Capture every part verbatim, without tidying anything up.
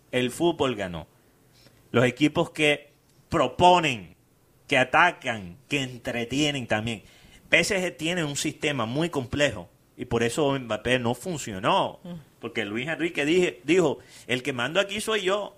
el fútbol ganó. Los equipos que proponen, que atacan, que entretienen también. P S G tiene un sistema muy complejo y por eso Mbappé no funcionó. Porque Luis Enrique dije, dijo, el que mando aquí soy yo.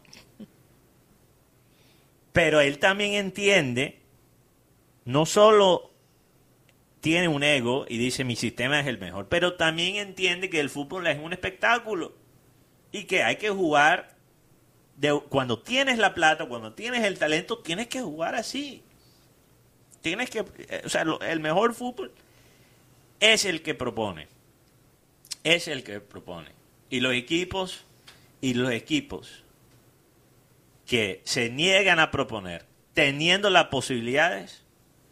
Pero él también entiende, no solo tiene un ego y dice mi sistema es el mejor, pero también entiende que el fútbol es un espectáculo y que hay que jugar, de, cuando tienes la plata, cuando tienes el talento, tienes que jugar así. Tienes que, o sea, lo, el mejor fútbol es el que propone, es el que propone. Y los equipos, y los equipos que se niegan a proponer, teniendo las posibilidades,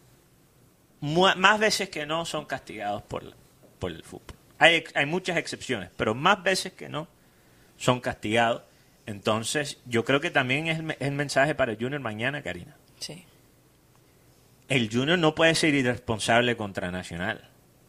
más veces que no son castigados por, la, por el fútbol. Hay, hay muchas excepciones, pero más veces que no son castigados. Entonces, yo creo que también es el, el mensaje para el Junior mañana, Karina. Sí. El Junior no puede ser irresponsable contra Nacional.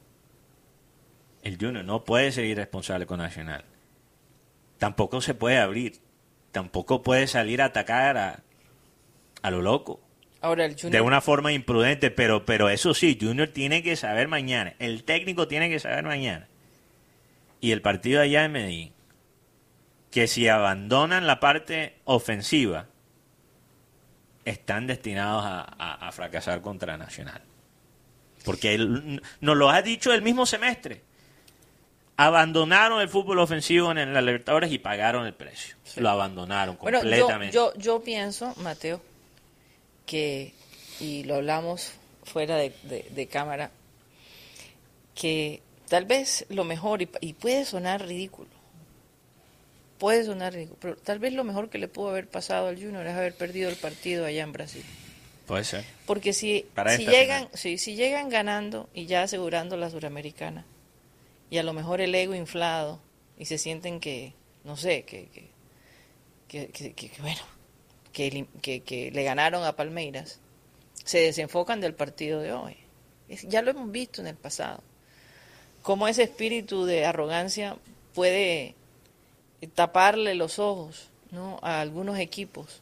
El Junior no puede ser irresponsable con Nacional. Tampoco se puede abrir. Tampoco puede salir a atacar a, a lo loco. Ahora el Junior... De una forma imprudente, pero, pero eso sí, Junior tiene que saber mañana. El técnico tiene que saber mañana. Y el partido allá en Medellín, que si abandonan la parte ofensiva, están destinados a, a, a fracasar contra Nacional. Porque él, nos lo ha dicho el mismo semestre. Abandonaron el fútbol ofensivo en la Libertadores y pagaron el precio. Sí. Lo abandonaron completamente. Bueno, yo, yo, yo pienso, Mateo, que, y lo hablamos fuera de, de, de cámara, que tal vez lo mejor, y, y puede sonar ridículo, puede sonar ridículo, pero tal vez lo mejor que le pudo haber pasado al Junior es haber perdido el partido allá en Brasil. Puede ser. Porque si, si llegan, sí, si llegan ganando y ya asegurando la Suramericana, y a lo mejor el ego inflado, y se sienten que, no sé, que, que, que, que, que, que bueno, que, que, que le ganaron a Palmeiras, se desenfocan del partido de hoy. Es, ya lo hemos visto en el pasado. Cómo ese espíritu de arrogancia puede taparle los ojos, ¿no?, a algunos equipos.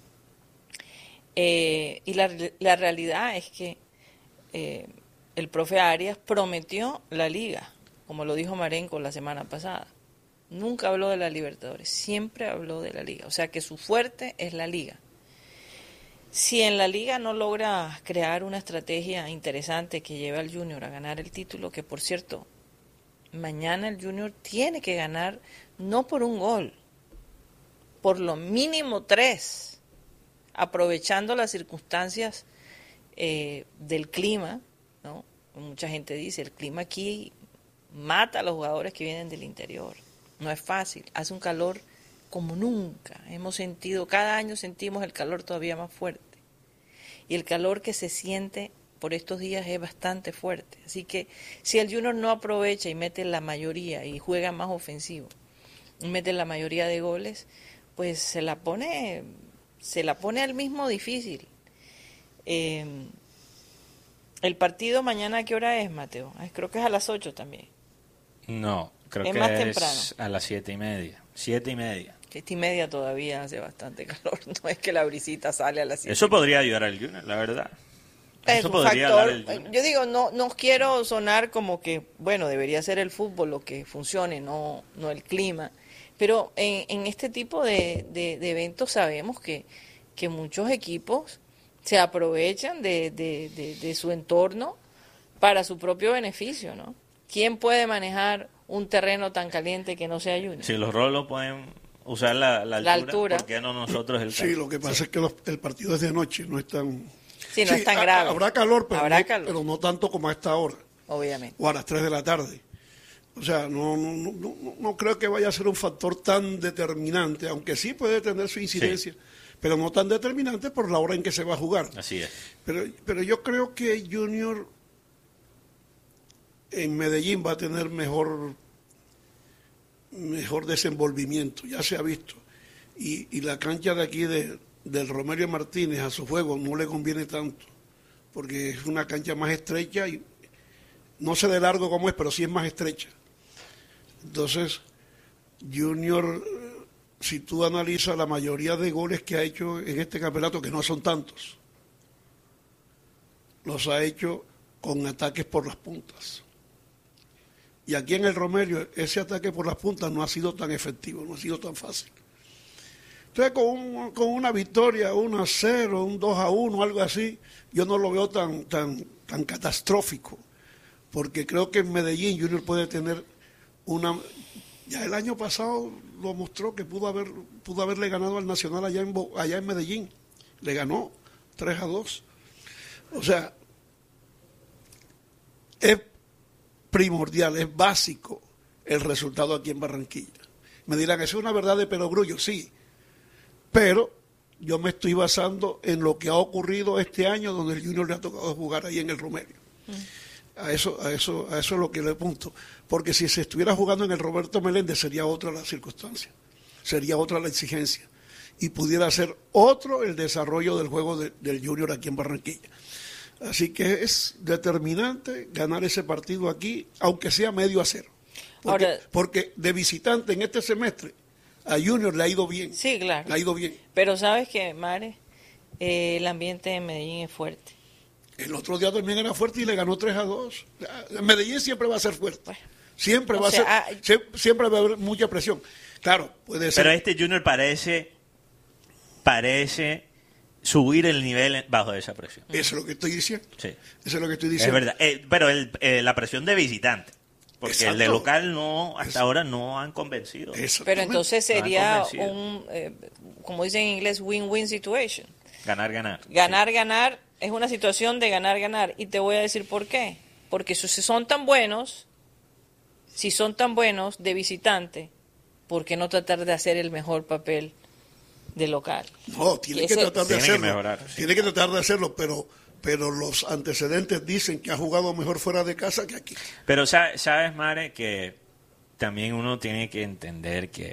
Eh, y la, la realidad es que eh, el profe Arias prometió la liga, como lo dijo Marenco la semana pasada. Nunca habló de la Libertadores, siempre habló de la liga. O sea que su fuerte es la liga. Si en la liga no logra crear una estrategia interesante que lleve al Junior a ganar el título, que por cierto, mañana el Junior tiene que ganar no por un gol, por lo mínimo tres, aprovechando las circunstancias eh, del clima, ¿no? Mucha gente dice, el clima aquí mata a los jugadores que vienen del interior. No es fácil, hace un calor como nunca. Hemos sentido, cada año sentimos el calor todavía más fuerte. Y el calor que se siente por estos días es bastante fuerte. Así que si el Junior no aprovecha y mete la mayoría y juega más ofensivo, y mete la mayoría de goles, pues se la pone, se la pone al mismo difícil. Eh, el partido mañana, ¿a qué hora es, Mateo? Creo que es a las ocho también. No, creo es que más es temprano. A las siete y media. Siete y media. Siete y media todavía hace bastante calor. No es que la brisita sale a las siete. Eso podría ayudar al Junior, la verdad. Es Eso un podría factor. dar el Junior. Yo digo, no, no quiero sonar como que, bueno, debería ser el fútbol lo que funcione, no, no el clima. Pero en, en este tipo de, de, de eventos sabemos que, que muchos equipos se aprovechan de, de, de, de su entorno para su propio beneficio, ¿no? ¿Quién puede manejar un terreno tan caliente que no sea Junior? Si los rolos pueden usar la, la, La altura, altura. ¿por qué no nosotros el Sí, calor? lo que pasa sí. es que los, el partido es de noche, no es tan... Sí, no sí, es tan grave. Habrá calor, pero, habrá no, calor, pero no tanto como a esta hora. Obviamente. O a las tres de la tarde. O sea, no, no, no, no, no creo que vaya a ser un factor tan determinante, aunque sí puede tener su incidencia, sí. pero no tan determinante por la hora en que se va a jugar. Así es. Pero, pero yo creo que Junior en Medellín va a tener mejor, mejor desenvolvimiento, ya se ha visto. Y, y la cancha de aquí de, del Romelio Martínez a su juego no le conviene tanto, porque es una cancha más estrecha y no sé de largo cómo es, pero sí es más estrecha. Entonces, Junior si tú analizas la mayoría de goles que ha hecho en este campeonato, que no son tantos, los ha hecho con ataques por las puntas. Y aquí en el Romelio, ese ataque por las puntas no ha sido tan efectivo, no ha sido tan fácil. Entonces, con, un, con una victoria, uno a cero, un dos a uno, algo así, yo no lo veo tan, tan, tan catastrófico, porque creo que en Medellín Junior puede tener una... Ya el año pasado lo mostró que pudo haber pudo haberle ganado al Nacional allá en, allá en Medellín. Le ganó tres a dos. O sea, es primordial, es básico el resultado aquí en Barranquilla. Me dirán, ¿eso es una verdad de perogrullo? Sí, pero yo me estoy basando en lo que ha ocurrido este año, donde el Junior le ha tocado jugar ahí en el Romelio. Mm. A eso, a eso, a eso es lo que le apunto. Porque si se estuviera jugando en el Roberto Meléndez, sería otra la circunstancia, sería otra la exigencia, y pudiera ser otro el desarrollo del juego de, del Junior aquí en Barranquilla. Así que es determinante ganar ese partido aquí, aunque sea medio a cero. Porque, Ahora, porque de visitante en este semestre a Junior le ha ido bien. Sí, claro. Le ha ido bien. Pero sabes que, Mare, eh, el ambiente en Medellín es fuerte. El otro día también era fuerte y le ganó tres a dos. Medellín siempre va a ser fuerte. Bueno, siempre va sea, a ser, ah, siempre, siempre va a haber mucha presión. Claro, puede ser. Pero este Junior parece, parece subir el nivel bajo esa presión. Eso es lo que estoy diciendo. Sí. Eso es lo que estoy diciendo. Es verdad. Eh, pero el, eh, la presión de visitante. Porque Exacto. el de local no, hasta Eso. ahora no han convencido. Pero entonces sería no un, eh, como dicen en inglés, win-win situation. Ganar, ganar. Ganar, sí. ganar es una situación de ganar, ganar. Y te voy a decir por qué. Porque si son tan buenos, si son tan buenos de visitante, ¿por qué no tratar de hacer el mejor papel de local? No, tiene que, que tratar de tiene hacerlo. Que mejorar, sí. Tiene que tratar de hacerlo, pero... pero los antecedentes dicen que ha jugado mejor fuera de casa que aquí. Pero sabes, Mare, que también uno tiene que entender que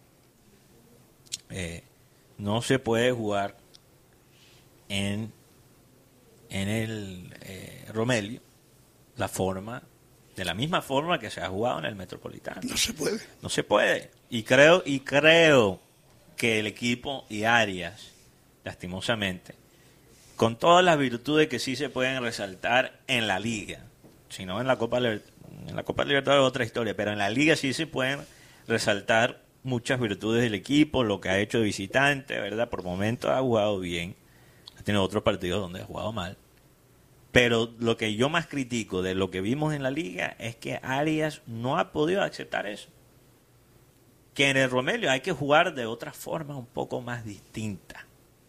eh, no se puede jugar en, en el eh, Romelio la forma, de la misma forma que se ha jugado en el Metropolitano. No se puede. No se puede. Y creo, y creo que el equipo y Arias, lastimosamente, con todas las virtudes que sí se pueden resaltar en la liga, si no en la Copa en la Copa Libertadores es otra historia, pero en la liga sí se pueden resaltar muchas virtudes del equipo, lo que ha hecho de visitante, ¿verdad? Por momentos ha jugado bien, ha tenido otros partidos donde ha jugado mal, pero lo que yo más critico de lo que vimos en la liga es que Arias no ha podido aceptar eso, que en el Romelio hay que jugar de otra forma un poco más distinta.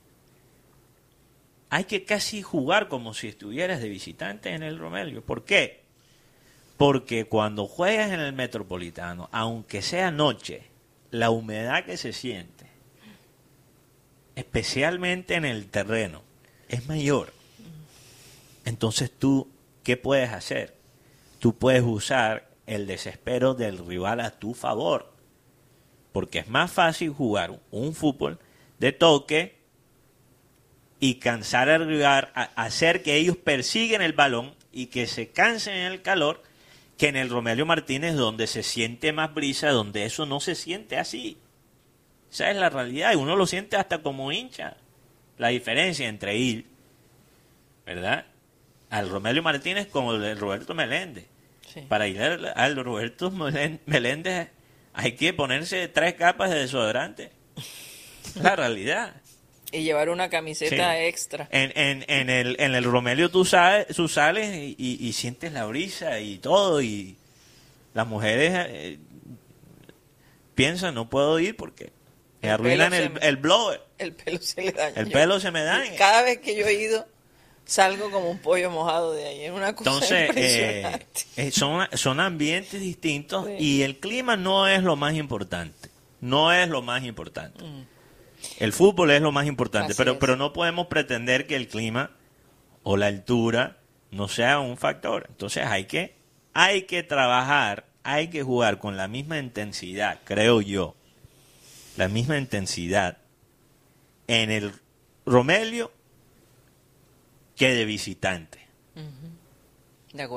Hay que casi jugar como si estuvieras de visitante en el Romelio. ¿Por qué? Porque cuando juegas en el Metropolitano, aunque sea noche, la humedad que se siente, especialmente en el terreno, es mayor. Entonces tú, ¿qué puedes hacer? Tú puedes usar el desespero del rival a tu favor. Porque es más fácil jugar un fútbol de toque y cansar al rival, a hacer que ellos persiguen el balón y que se cansen en el calor, que en el Romelio Martínez, donde se siente más brisa, donde eso no se siente así. Esa es la realidad, y uno lo siente hasta como hincha. La diferencia entre ir, ¿verdad?, al Romelio Martínez como el de Roberto Meléndez. Sí. Para ir al, al Roberto Meléndez hay que ponerse tres capas de desodorante. La realidad. Y llevar una camiseta sí. extra. En, en, en, el, en el Romelio tú, sabes, tú sales y, y, y sientes la brisa y todo. Y las mujeres eh, piensan, no puedo ir porque me arruinan el, el blower. El pelo se le daña. El pelo se me daña. Cada vez que yo he ido, salgo como un pollo mojado de ahí. Es una cosa Entonces, impresionante. Eh, son, son ambientes distintos sí. y el clima no es lo más importante. No es lo más importante. Mm. El fútbol es lo más importante, pero, pero no podemos pretender que el clima o la altura no sea un factor. Entonces hay que, hay que trabajar, hay que jugar con la misma intensidad, creo yo, la misma intensidad en el Romelio que de visitante. Uh-huh. De acuerdo.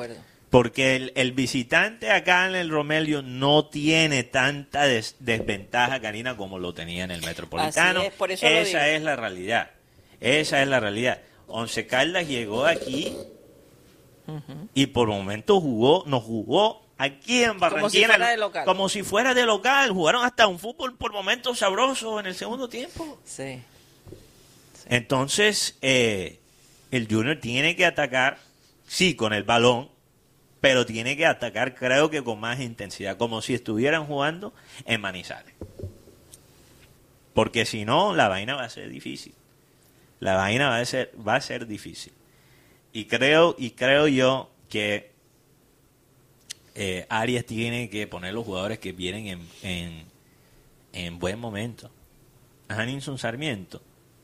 Porque el, el visitante acá en el Romelio no tiene tanta des- desventaja, Karina, como lo tenía en el Metropolitano. Así es, por eso lo Esa digo. es la realidad. Esa es la realidad. Once Caldas llegó aquí Ujú. y por momentos jugó, nos jugó aquí en Barranquilla. Como si fuera de local. Como si fuera de local. Jugaron hasta un fútbol por momentos sabroso en el segundo tiempo. Sí. Entonces, eh, el Junior tiene que atacar, sí, con el balón, pero tiene que atacar, creo que con más intensidad, como si estuvieran jugando en Manizales. Porque si no, la vaina va a ser difícil. La vaina va a ser, va a ser difícil. Y creo, y creo yo que eh, Arias tiene que poner los jugadores que vienen en, en, en buen momento. Hanninson Sarmiento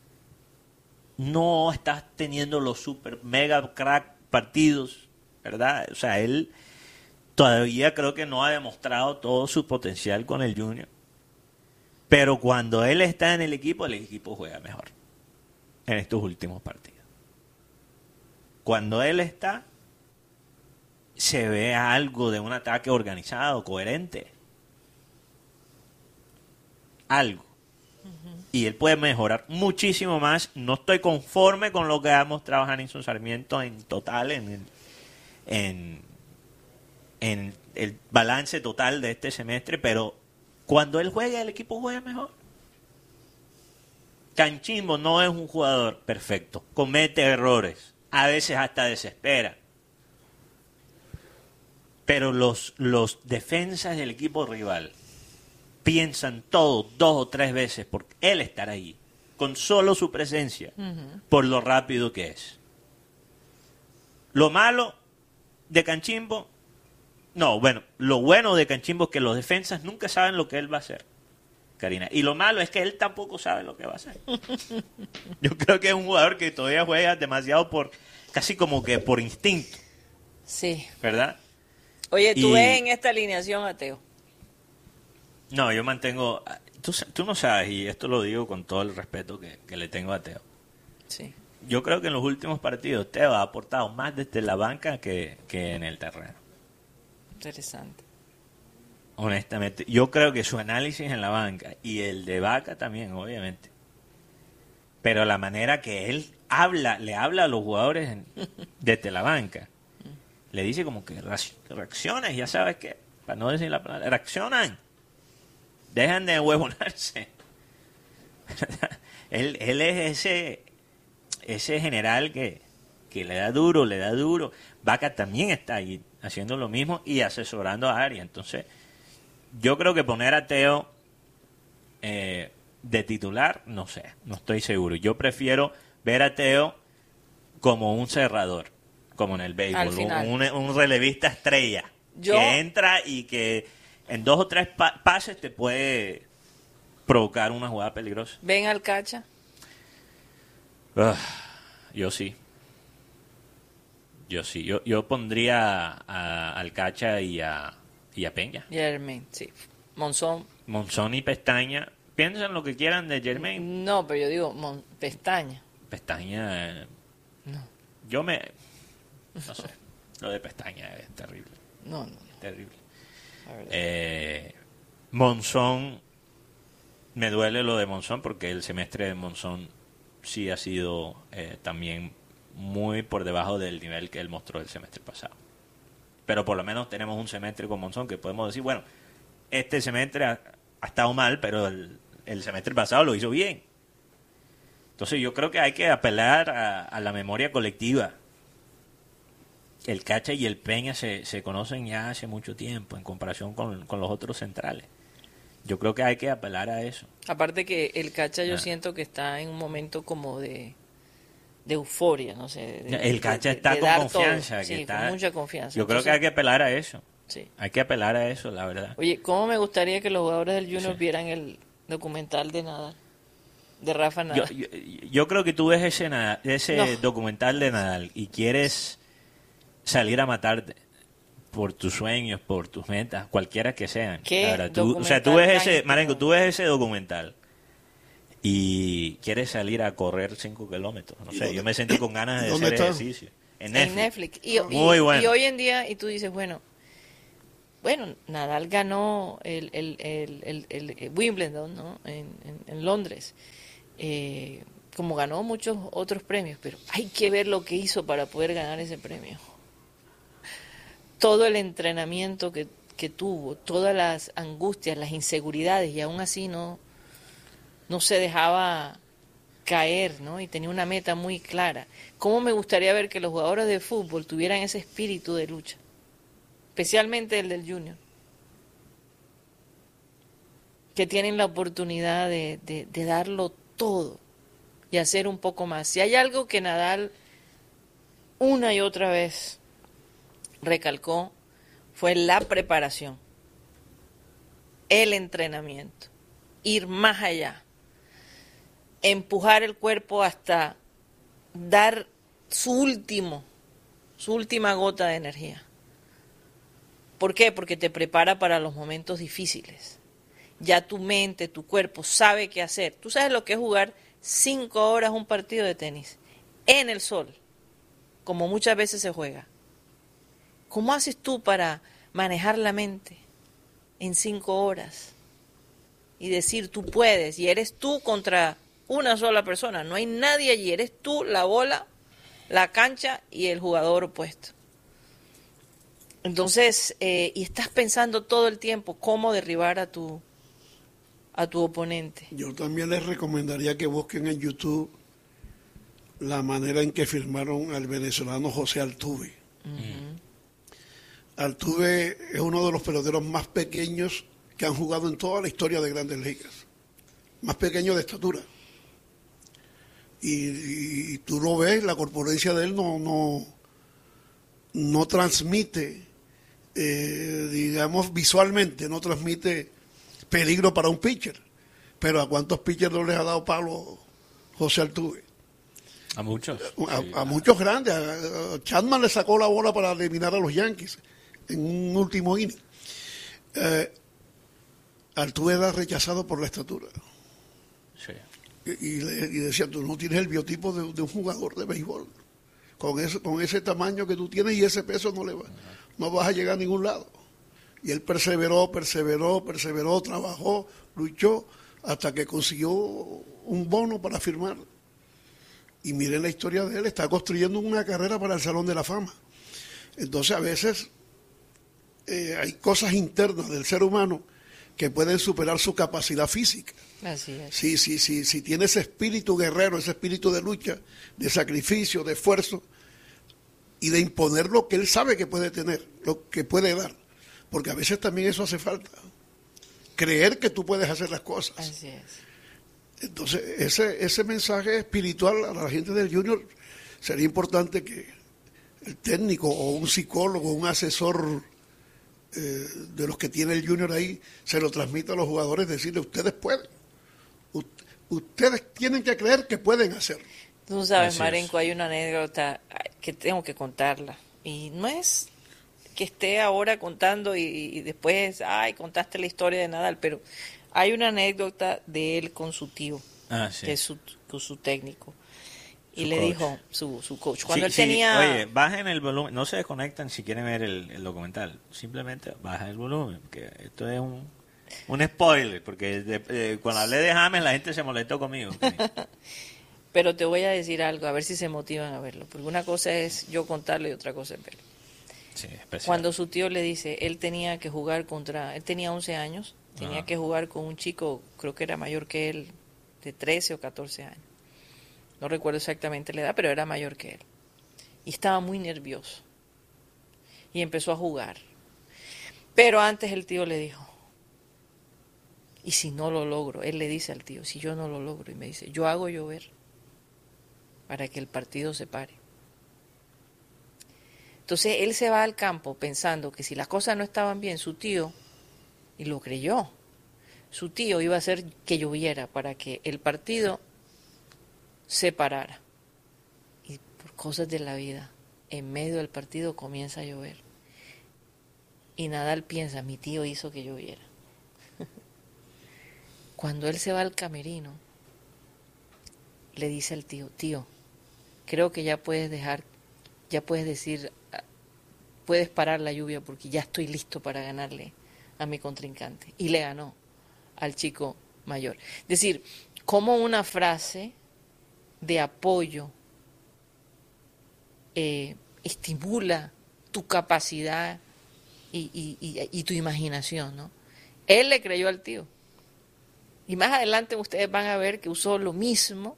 no está teniendo los super mega crack partidos, ¿verdad? O sea, él todavía creo que no ha demostrado todo su potencial con el Junior. Pero cuando él está en el equipo, el equipo juega mejor en estos últimos partidos. Cuando él está, se ve algo de un ataque organizado, coherente. Algo. Y él puede mejorar muchísimo más. No estoy conforme con lo que ha mostrado Hanninson Sarmiento en total, en el, en, en el balance total de este semestre, pero cuando él juega, el equipo juega mejor. Canchimbo no es un jugador perfecto, comete errores, a veces hasta desespera. Pero los, los defensas del equipo rival piensan todo dos o tres veces por él estar ahí, con solo su presencia, Ujú. por lo rápido que es. Lo malo de Canchimbo, no, bueno, lo bueno de Canchimbo es que los defensas nunca saben lo que él va a hacer, Karina. Y lo malo es que él tampoco sabe lo que va a hacer. Yo creo que es un jugador que todavía juega demasiado por, casi como que por instinto, Sí. ¿verdad? Oye, tú Y- ves en esta alineación a Teo. No, yo mantengo... Tú, sa- tú no sabes, y esto lo digo con todo el respeto que, que le tengo a Teo. Sí. Yo creo que en los últimos partidos Teo ha aportado más desde la banca que, que en el terreno. Interesante. Honestamente, yo creo que su análisis en la banca y el de Vaca también, obviamente. Pero la manera que él habla, le habla a los jugadores en- desde la banca, le dice como que reacc- reacciones, ya sabes que, para no decir la palabra, reaccionan. Dejan de huevonarse. él, él es ese, ese general que, que le da duro, le da duro. Vaca también está ahí haciendo lo mismo y asesorando a Arias. Entonces, yo creo que poner a Teo eh, de titular, no sé, no estoy seguro. Yo prefiero ver a Teo como un cerrador, como en el Al béisbol, final. un, un relevista estrella Yo- que entra y que en dos o tres pa- pases te puede provocar una jugada peligrosa. ¿Ven al Cacha? Ah, yo sí. Yo sí. Yo, yo pondría a, al Cacha y a, y a Peña. Germain, sí. Monzón. Monzón y Pestaña. Piensen lo que quieran de Germain. No, pero yo digo Mon- Pestaña. Pestaña. eh, No, Yo me. No sé. Lo de Pestaña es terrible. no, no. Terrible. La verdad. Eh, Monzón. Me duele lo de Monzón porque el semestre de Monzón sí ha sido eh, también muy por debajo del nivel que él mostró el semestre pasado. Pero por lo menos tenemos un semestre con Monzón que podemos decir, bueno, este semestre ha, ha estado mal, pero el, el semestre pasado lo hizo bien. Entonces yo creo que hay que apelar a, a la memoria colectiva. El Cacha y el Peña se, se conocen ya hace mucho tiempo en comparación con, con los otros centrales. Yo creo que hay que apelar a eso. Aparte que el Cacha yo Ah. siento que está en un momento como de, de euforia, no sé. de- El Cacha de- está de con dar confianza. todo. que Sí, está- con mucha confianza. Yo creo que Entonces, hay que apelar a eso. sí. Hay que apelar a eso, la verdad. Oye, ¿cómo me gustaría que los jugadores del Junior Sí. vieran el documental de Nadal? De Rafa Yo, Nadal. yo, yo creo que tú ves ese, Nadal- ese No. documental de Nadal y quieres salir a matarte por tus sueños, por tus metas, cualquiera que sean. ¿Qué La verdad, tú- o sea, tú documental ves tan ese, Marenco, íntimo? tú ves ese documental y quieres salir a correr cinco kilómetros. No ¿Y sé, dónde- yo me sentí con ganas de dónde hacer está? ejercicio. en Netflix. En Netflix. Y, y- Muy bueno. y hoy en día, y tú dices, bueno, bueno, Nadal ganó el, el, el, el, el- el Wimbledon, ¿no? En, en, en Londres. Eh, como ganó muchos otros premios, pero hay que ver lo que hizo para poder ganar ese premio. Todo el entrenamiento que, que tuvo, todas las angustias, las inseguridades, y aún así no, no se dejaba caer, ¿no? Y tenía una meta muy clara. ¿Cómo me gustaría ver que los jugadores de fútbol tuvieran ese espíritu de lucha? Especialmente el del Junior. Que tienen la oportunidad de, de, de darlo todo y hacer un poco más. Si hay algo que Nadal una y otra vez recalcó, fue la preparación, el entrenamiento, ir más allá, empujar el cuerpo hasta dar su último, su última gota de energía. ¿Por qué? Porque te prepara para los momentos difíciles. Ya tu mente, tu cuerpo sabe qué hacer. Tú sabes lo que es jugar cinco horas un partido de tenis en el sol, como muchas veces se juega. ¿Cómo haces tú para manejar la mente en cinco horas y decir tú puedes y eres tú contra una sola persona? No hay nadie allí, eres tú, la bola, la cancha y el jugador opuesto. Entonces, eh, y estás pensando todo el tiempo cómo derribar a tu a tu oponente. Yo también les recomendaría que busquen en YouTube la manera en que firmaron al venezolano José Altuve. Uh-huh. Altuve es uno de los peloteros más pequeños que han jugado en toda la historia de Grandes Ligas. Más pequeño de estatura. Y, y, y tú lo ves, la corpulencia de él no, no, no transmite, eh, digamos, visualmente, no transmite peligro para un pitcher. Pero ¿a cuántos pitchers no les ha dado palo José Altuve? A muchos. A, Sí. a muchos grandes. A, a Chapman le sacó la bola para eliminar a los Yankees en un último inning. Eh, Altuve era rechazado por la estatura. Sí. Y, y, le, y decía, tú no tienes el biotipo de, de un jugador de béisbol. Con ese, con ese tamaño que tú tienes y ese peso no le va, no vas a llegar a ningún lado. Y él perseveró, perseveró, perseveró, trabajó, luchó, hasta que consiguió un bono para firmar. Y miren la historia de él, está construyendo una carrera para el Salón de la Fama. Entonces a veces eh, hay cosas internas del ser humano que pueden superar su capacidad física. Así es. Sí, sí, sí, si tiene ese espíritu guerrero, ese espíritu de lucha, de sacrificio, de esfuerzo y de imponer lo que él sabe que puede tener, lo que puede dar. Porque a veces también eso hace falta. Creer que tú puedes hacer las cosas. Así es. Entonces, ese, ese mensaje espiritual a la gente del Junior sería importante que el técnico o un psicólogo, un asesor eh, de los que tiene el Junior ahí, se lo transmita a los jugadores, decirle, ustedes pueden. U- ustedes tienen que creer que pueden hacerlo. Tú sabes, Así Marenco, es. hay una anécdota que tengo que contarla. Y no es que esté ahora contando y, y después, ay, contaste la historia de Nadal, pero hay una anécdota de él con su tío, Ah, sí. que es su, con su técnico. Y Su le coach. dijo, su, su coach, cuando Sí, él sí, tenía... Oye, bajen el volumen. No se desconectan si quieren ver el, el documental. Simplemente baja el volumen. Porque esto es un, un spoiler. Porque de- de- cuando hablé de James, la gente se molestó conmigo. Pero te voy a decir algo, a ver si se motivan a verlo. Porque una cosa es yo contarlo y otra cosa es verlo. Sí, especial. Cuando su tío le dice, él tenía que jugar contra, él tenía once años, tenía Ajá. que jugar con un chico, creo que era mayor que él, de trece o catorce años. No recuerdo exactamente la edad, pero era mayor que él. Y estaba muy nervioso. Y empezó a jugar. Pero antes el tío le dijo, ¿y si no lo logro? Él le dice al tío, si yo no lo logro, y me dice, yo hago llover para que el partido se pare. Entonces él se va al campo pensando que si las cosas no estaban bien, su tío, y lo creyó, su tío iba a hacer que lloviera para que el partido se parara. Y por cosas de la vida, en medio del partido comienza a llover. Y Nadal piensa, mi tío hizo que lloviera. Cuando él se va al camerino, le dice al tío, tío, creo que ya puedes dejar ya puedes decir, puedes parar la lluvia porque ya estoy listo para ganarle a mi contrincante. Y le ganó al chico mayor. Es decir, como una frase de apoyo eh, estimula tu capacidad y, y, y, y tu imaginación, ¿no? Él le creyó al tío. Y más adelante ustedes van a ver que usó lo mismo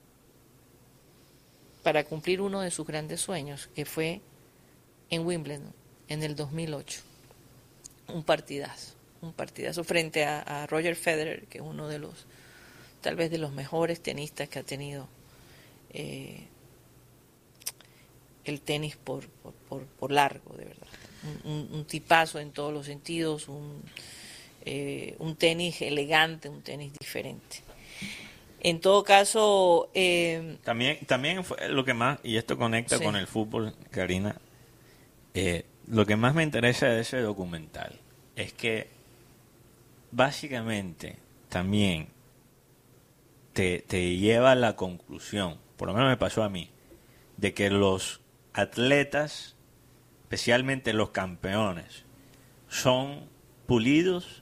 para cumplir uno de sus grandes sueños, que fue en Wimbledon, en el dos mil ocho. Un partidazo, un partidazo frente a, a Roger Federer, que es uno de los, tal vez de los mejores tenistas que ha tenido eh, el tenis por, por, por, por largo, de verdad. Un, un, un tipazo en todos los sentidos, un, eh, un tenis elegante, un tenis diferente. En todo caso... Eh, también también fue lo que más, y esto conecta sí. con el fútbol, Karina, eh, lo que más me interesa de ese documental es que básicamente también te, te lleva a la conclusión, por lo menos me pasó a mí, de que los atletas, especialmente los campeones, son pulidos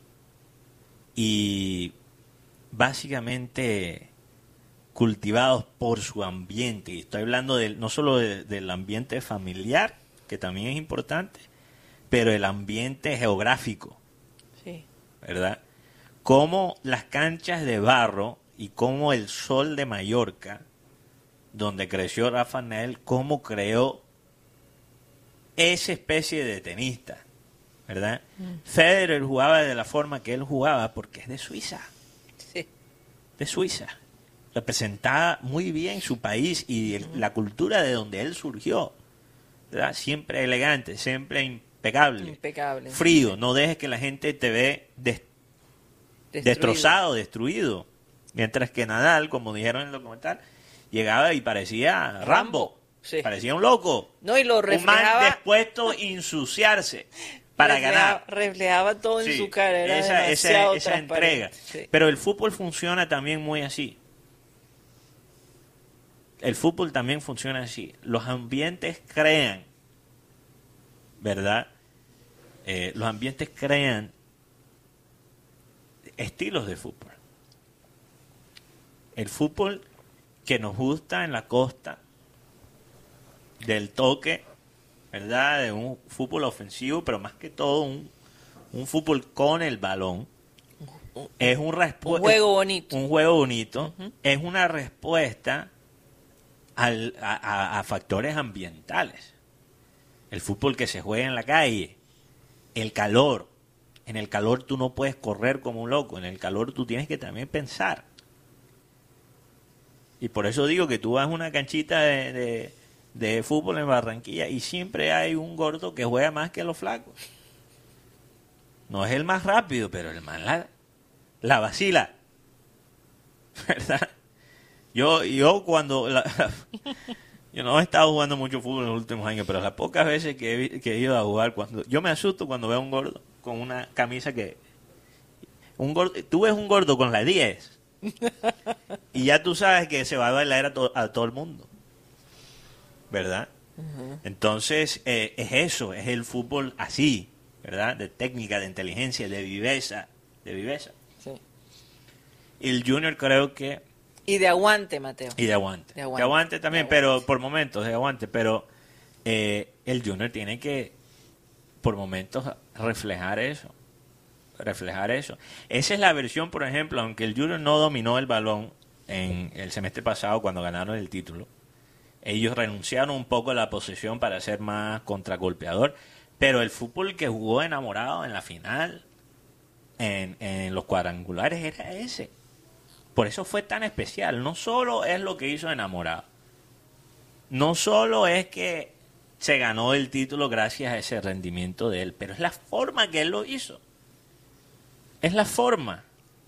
y básicamente cultivados por su ambiente. Y estoy hablando de, no solo de, del ambiente familiar, que también es importante, pero el ambiente geográfico. Sí. ¿Verdad? Como las canchas de barro y como el Sol de Mallorca, donde creció Rafa Nadal, cómo creó esa especie de tenista, ¿verdad? Mm. Federer jugaba de la forma que él jugaba porque es de Suiza. Sí. De Suiza. Representaba muy bien su país y el, la cultura de donde él surgió, ¿verdad? Siempre elegante, siempre impecable, impecable, frío, no dejes que la gente te ve des, destruido. destrozado, destruido, mientras que Nadal, como dijeron en el documental, llegaba y parecía Rambo, Rambo. Sí. Parecía un loco, no, y lo reflejaba, un man dispuesto a ensuciarse para reflejaba, ganar. Reflejaba todo sí, en su carrera, esa, esa, esa entrega. Sí. Pero el fútbol funciona también muy así. El fútbol también funciona así. Los ambientes crean, ¿verdad? Eh, los ambientes crean estilos de fútbol. El fútbol que nos gusta en la costa, del toque, ¿verdad? De un fútbol ofensivo, pero más que todo un, un fútbol con el balón. Es un, un juego bonito. Un juego bonito. Uh-huh. Es una respuesta al, a, a factores ambientales. El fútbol que se juega en la calle, el calor. En el calor tú no puedes correr como un loco, en el calor tú tienes que también pensar. Y por eso digo que tú vas a una canchita de, de, de fútbol en Barranquilla y siempre hay un gordo que juega más que los flacos. No es el más rápido, pero el más la, la vacila. ¿Verdad? Yo, yo cuando... La, yo no he estado jugando mucho fútbol en los últimos años, pero las pocas veces que he, que he ido a jugar, cuando yo me asusto cuando veo a un gordo con una camisa que... un gordo, tú ves un gordo con la diez y ya tú sabes que se va a bailar a, to, a todo el mundo. ¿Verdad? Uh-huh. Entonces, eh, es eso, es el fútbol así, ¿verdad? De técnica, de inteligencia, de viveza, de viveza. Sí. Y el Junior creo que... Y de aguante, Mateo. Y de aguante. De aguante, de aguante también, de aguante. Pero por momentos, de aguante. Pero eh, el Junior tiene que, por momentos, reflejar eso. Reflejar eso. Esa es la versión, por ejemplo, aunque el Junior no dominó el balón en el semestre pasado cuando ganaron el título, ellos renunciaron un poco a la posesión para ser más contragolpeador, pero el fútbol que jugó enamorado en la final, en, en los cuadrangulares, era ese. Por eso fue tan especial. No solo es lo que hizo enamorado, no solo es que se ganó el título gracias a ese rendimiento de él, pero es la forma que él lo hizo. Es la forma.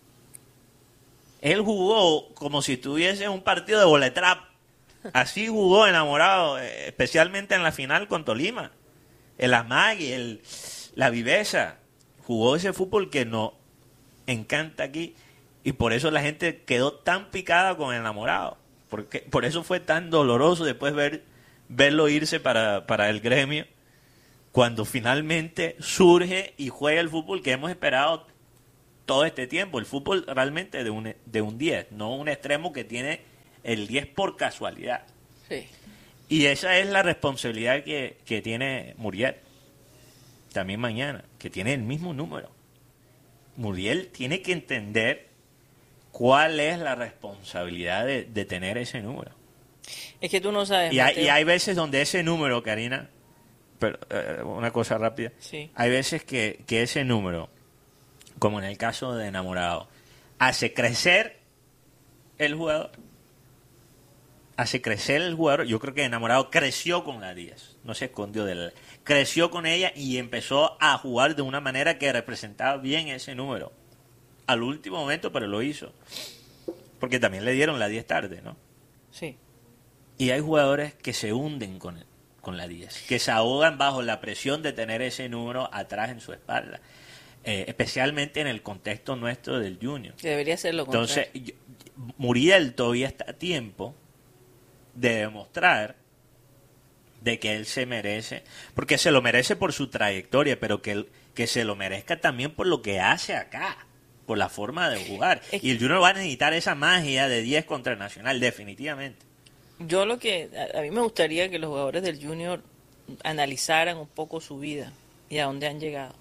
Él jugó como si tuviese un partido de boletrap. Así jugó enamorado, especialmente en la final con Tolima. El amague, el, la viveza. Jugó ese fútbol que nos encanta aquí. Y por eso la gente quedó tan picada con enamorado. Porque, por eso fue tan doloroso después ver verlo irse para, para el Gremio, cuando finalmente surge y juega el fútbol que hemos esperado todo este tiempo, el fútbol realmente de un, de un diez, no un extremo que tiene el diez por casualidad. Sí. Y esa es la responsabilidad que, que tiene Muriel, también mañana, que tiene el mismo número. Muriel tiene que entender cuál es la responsabilidad de, de tener ese número. Es que tú no sabes, Y hay, Mateo. y hay veces donde ese número, Karina, pero, eh, una cosa rápida, Sí. hay veces que, que ese número, como en el caso de Enamorado, hace crecer el jugador, hace crecer el jugador. Yo creo que Enamorado creció con la diez, no se escondió de él, creció con ella y empezó a jugar de una manera que representaba bien ese número. Al último momento, pero lo hizo, porque también le dieron la diez tarde, ¿no? Sí. Y hay jugadores que se hunden con él, con la diez, que se ahogan bajo la presión de tener ese número atrás en su espalda, eh, especialmente en el contexto nuestro del Junior. Que debería ser lo contrario. Entonces, yo- Muriel todavía está a tiempo de demostrar de que él se merece, porque se lo merece por su trayectoria, pero que, él- que se lo merezca también por lo que hace acá, por la forma de jugar. Es- Y el Junior va a necesitar esa magia de diez contra el Nacional, definitivamente. Yo lo que, a, a mí me gustaría que los jugadores del Junior analizaran un poco su vida y a dónde han llegado.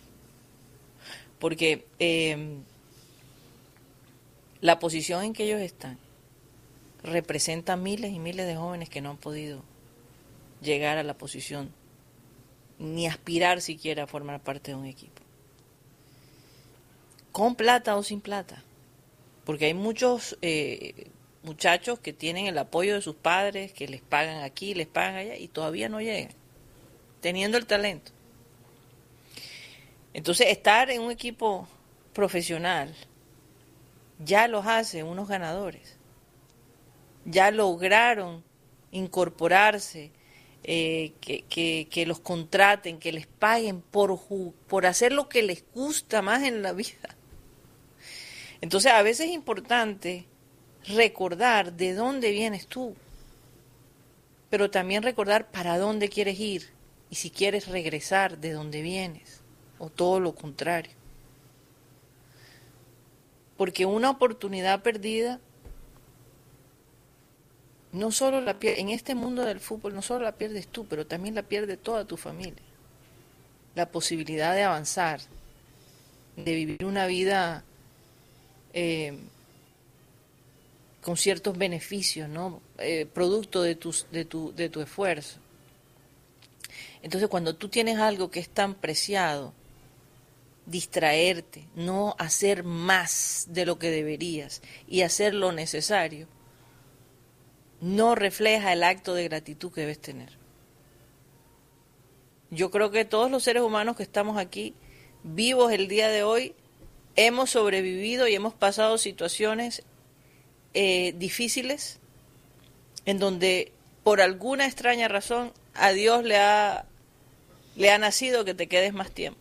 Porque eh, la posición en que ellos están representa miles y miles de jóvenes que no han podido llegar a la posición ni aspirar siquiera a formar parte de un equipo. Con plata o sin plata. Porque hay muchos eh, muchachos que tienen el apoyo de sus padres, que les pagan aquí, les pagan allá y todavía no llegan, teniendo el talento. Entonces, estar en un equipo profesional ya los hace unos ganadores. Ya lograron incorporarse, eh, que, que, que los contraten, que les paguen por, ju- por hacer lo que les gusta más en la vida. Entonces, a veces es importante recordar de dónde vienes tú, pero también recordar para dónde quieres ir y si quieres regresar de dónde vienes, o todo lo contrario. Porque una oportunidad perdida, no solo la pier- en este mundo del fútbol, no solo la pierdes tú, pero también la pierde toda tu familia. La posibilidad de avanzar, de vivir una vida eh, con ciertos beneficios, ¿no? Eh, producto de, tus, de, tu, de tu esfuerzo. Entonces, cuando tú tienes algo que es tan preciado, distraerte, no hacer más de lo que deberías y hacer lo necesario, no refleja el acto de gratitud que debes tener. Yo creo que todos los seres humanos que estamos aquí, vivos el día de hoy, hemos sobrevivido y hemos pasado situaciones eh, difíciles en donde por alguna extraña razón a Dios le ha, le ha nacido que te quedes más tiempo.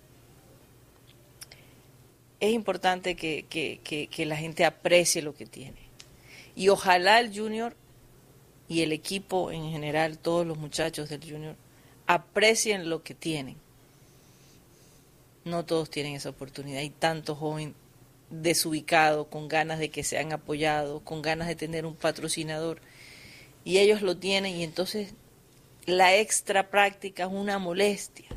Es importante que, que, que, que la gente aprecie lo que tiene. Y ojalá el Junior y el equipo en general, todos los muchachos del Junior, aprecien lo que tienen. No todos tienen esa oportunidad. Hay tantos jóvenes desubicados, con ganas de que sean apoyados, con ganas de tener un patrocinador. Y ellos lo tienen y entonces la extra práctica es una molestia.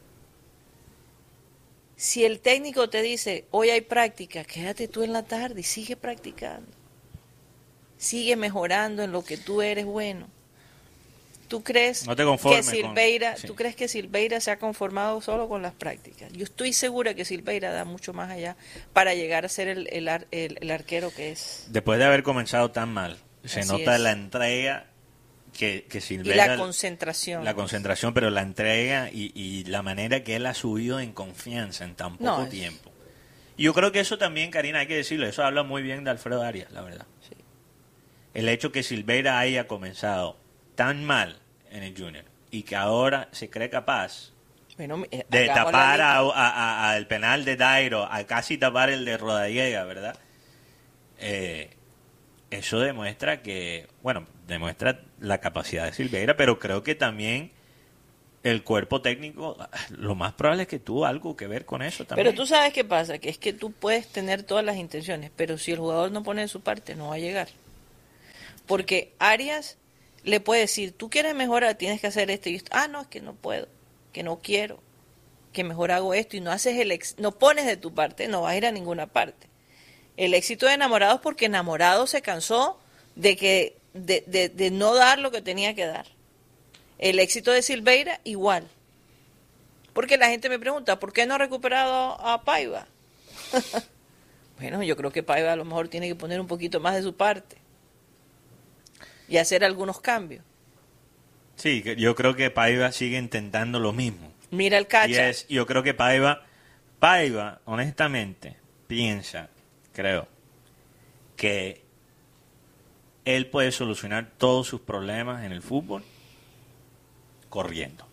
Si el técnico te dice, hoy hay práctica, quédate tú en la tarde y sigue practicando. Sigue mejorando en lo que tú eres bueno. ¿Tú crees No te conformes que Silveira, con- sí. tú crees que Silveira se ha conformado solo con las prácticas? Yo estoy segura que Silveira da mucho más allá para llegar a ser el, el, ar- el- el arquero que es. Después de haber comenzado tan mal, se Así nota es. la entrega que, que Y Silveira... la concentración. La concentración, pero la entrega y, y la manera que él ha subido en confianza en tan poco No, es- tiempo. Y yo creo que eso también, Karina, hay que decirlo, eso habla muy bien de Alfredo Arias, la verdad. Sí. El hecho que Silveira haya comenzado tan mal en el Junior y que ahora se cree capaz Bueno, eh, de hagamos la tapar lista. a, a- a- al penal de Dairo, a casi tapar el de Rodallega, ¿verdad? Eh, eso demuestra que, bueno, demuestra la capacidad de Silveira, pero creo que también el cuerpo técnico, lo más probable es que tuvo algo que ver con eso también. Pero tú sabes qué pasa, que es que tú puedes tener todas las intenciones, pero si el jugador no pone de su parte, no va a llegar. Porque Arias le puede decir, tú quieres mejorar, tienes que hacer esto y esto. Ah, no, es que no puedo, que no quiero, que mejor hago esto y no haces el ex no pones de tu parte, no vas a ir a ninguna parte. El éxito de Enamorados porque Enamorado se cansó de que de, de, de no dar lo que tenía que dar. El éxito de Silveira, igual. Porque la gente me pregunta, ¿por qué no ha recuperado a Paiva? Bueno, yo creo que Paiva a lo mejor tiene que poner un poquito más de su parte y hacer algunos cambios. Sí, yo creo que Paiva sigue intentando lo mismo. Mira el Cacha. Y es, yo creo que Paiva, Paiva, honestamente, piensa, creo, que él puede solucionar todos sus problemas en el fútbol corriendo.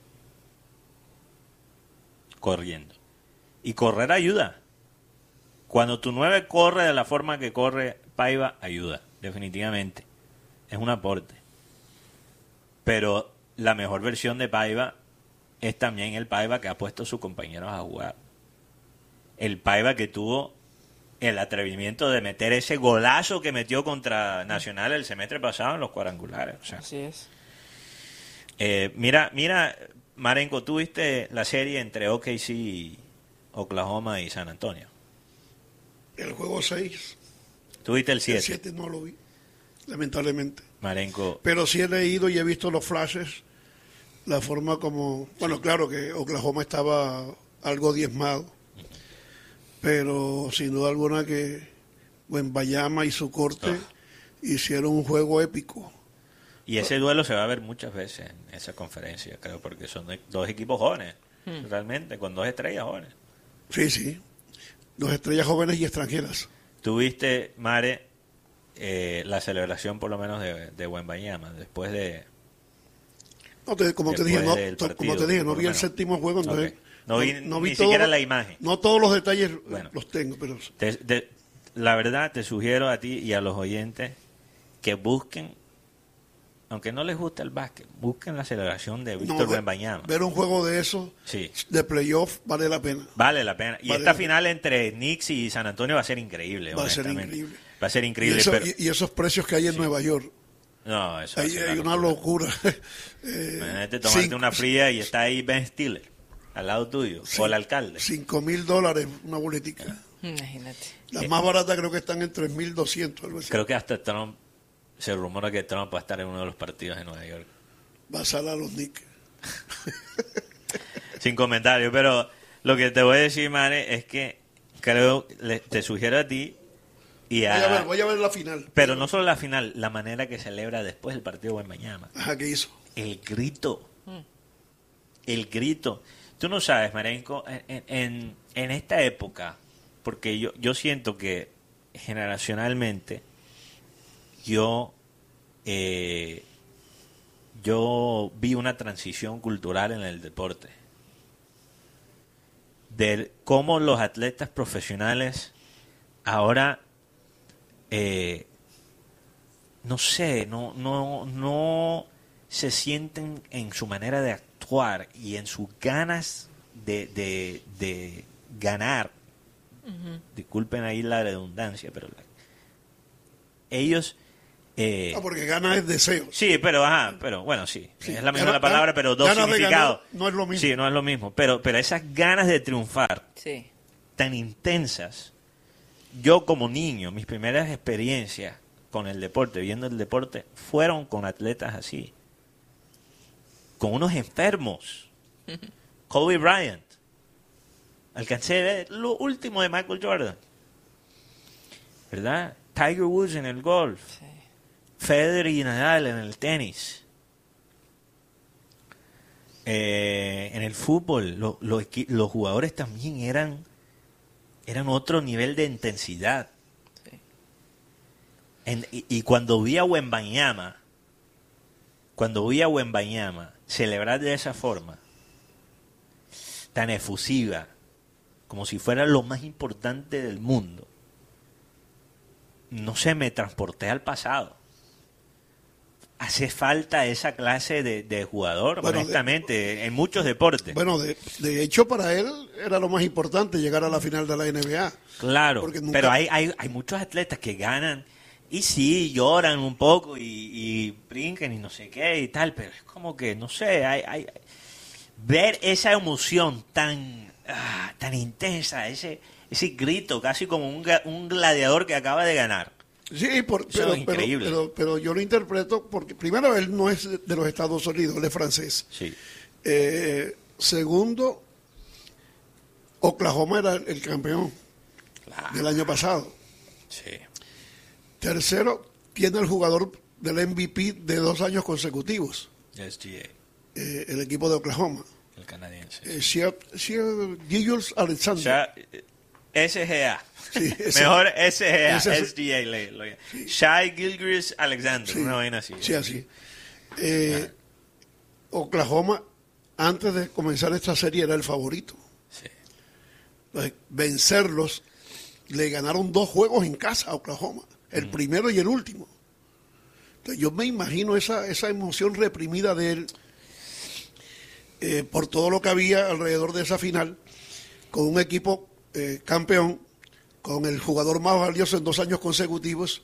Corriendo. Y correr ayuda. Cuando tu nueve corre de la forma que corre Paiva, ayuda, definitivamente. Es un aporte. Pero la mejor versión de Paiva es también el Paiva que ha puesto a sus compañeros a jugar. El Paiva que tuvo el atrevimiento de meter ese golazo que metió contra Nacional el semestre pasado en los cuadrangulares. O sea, Así es. Eh, mira, mira, Marenco, tú viste la serie entre O K C, Oklahoma y San Antonio. El juego seis. Tú viste el El siete. siete no lo vi, lamentablemente. Marenco. Pero sí he leído y he visto los flashes, la forma como... Bueno, claro que Oklahoma estaba algo diezmado, pero sin duda alguna que Wembanyama y su corte Oh. hicieron un juego épico. Y ese duelo se va a ver muchas veces en esa conferencia, creo, porque son de- dos equipos jóvenes, Hmm. realmente, con dos estrellas jóvenes. Sí, sí. Dos estrellas jóvenes y extranjeras. Tuviste, Mare, eh, la celebración por lo menos de, de Wembanyama, después de... No te- como te dije, Después no, del to- partido, como te dije, no por vi lo el menos. séptimo juego, entonces Ok. No vi ni todo siquiera lo- la imagen. No todos los detalles Bueno. los tengo, pero Te- te- la verdad, te sugiero a ti y a los oyentes que busquen, aunque no les guste el básquet, busquen la celebración de no, Víctor ve- Wembanyama. ver un juego de esos Sí, de playoff vale la pena. vale la pena. Y Vale esta la pena. final entre Knicks y San Antonio va a ser increíble. Va a ser honestamente. increíble. Va a ser Y, increíble. eso- pero, y- y esos precios que hay en Nueva York, no, eso va a hay, ser hay una locura. Eh, Imagínate tomarte cinco- una fría y está ahí Ben Stiller al lado tuyo, o el alcalde. Cinco mil dólares una boletica. Imagínate. Las más baratas creo que están en tres mil doscientos, algo así. Creo que hasta Trump, se rumora que Trump va a estar en uno de los partidos de Nueva York. Va a salir a los Knicks. Sin comentarios, pero lo que te voy a decir, Mare, es que creo, le- te sugiero a ti y a... Voy a ver, voy a ver la final. Pero no solo la final, la manera que celebra después el partido de mañana. Ajá, ¿qué hizo? El grito. El grito. Tú no sabes, Marenco, en, en, en esta época, porque yo, yo siento que generacionalmente yo, eh, yo vi una transición cultural en el deporte. De cómo los atletas profesionales ahora, eh, no sé, no, no, no se sienten en su manera de actuar y en sus ganas de, de, de ganar. Disculpen ahí la redundancia, pero la- ellos... eh, Ah, porque gana es deseo. Sí, pero ajá, pero bueno, sí, Sí, es la misma gana- la palabra, pero dos ganas de significados. ganar no es lo mismo. Sí, no es lo mismo, pero pero esas ganas de triunfar Sí. tan intensas. Yo como niño, mis primeras experiencias con el deporte, viendo el deporte, fueron con atletas así. Con unos enfermos. Kobe Bryant. Alcancé a ver lo último de Michael Jordan. ¿Verdad? Tiger Woods en el golf. Sí. Federer y Nadal en el tenis. Eh, en el fútbol, lo- lo equi- los jugadores también eran, eran otro nivel de intensidad. Sí. En- y, y cuando vi a Wembanyama, cuando vi a Wembanyama celebrar de esa forma, tan efusiva, como si fuera lo más importante del mundo, no sé, me transporté al pasado. Hace falta esa clase de, de jugador, Bueno, honestamente, de, en muchos deportes. Bueno, de, de hecho para él era lo más importante llegar a la final de la N B A. Claro, nunca... pero hay, hay, hay muchos atletas que ganan y sí, lloran un poco y, y brincan y no sé qué y tal, pero es como que, no sé, hay, hay ver esa emoción tan, ah, tan intensa, ese, ese grito, casi como un, un gladiador que acaba de ganar. Sí, por, pero, es pero, pero, pero yo lo interpreto porque, primero, él no es de los Estados Unidos, él es francés. Sí. Eh, segundo, Oklahoma era el campeón claro. del año pasado. Sí. Tercero, tiene el jugador del M V P de dos años consecutivos. S G A. Eh, el equipo de Oklahoma. El canadiense. Eh, Shea, Shea Gilgeous Alexander. Shea, S G A. Sí, ese, Mejor S G A, ese, S G A. Le, lo, sí. Shea Gilgeous Alexander, sí, una vaina así. Sí, así. Eh, Oklahoma, antes de comenzar esta serie, era el favorito. Sí. Entonces, vencerlos, le ganaron dos juegos en casa a Oklahoma, el mm. primero y el último. Entonces, yo me imagino esa, esa emoción reprimida de él eh, por todo lo que había alrededor de esa final, con un equipo eh, campeón, con el jugador más valioso en dos años consecutivos,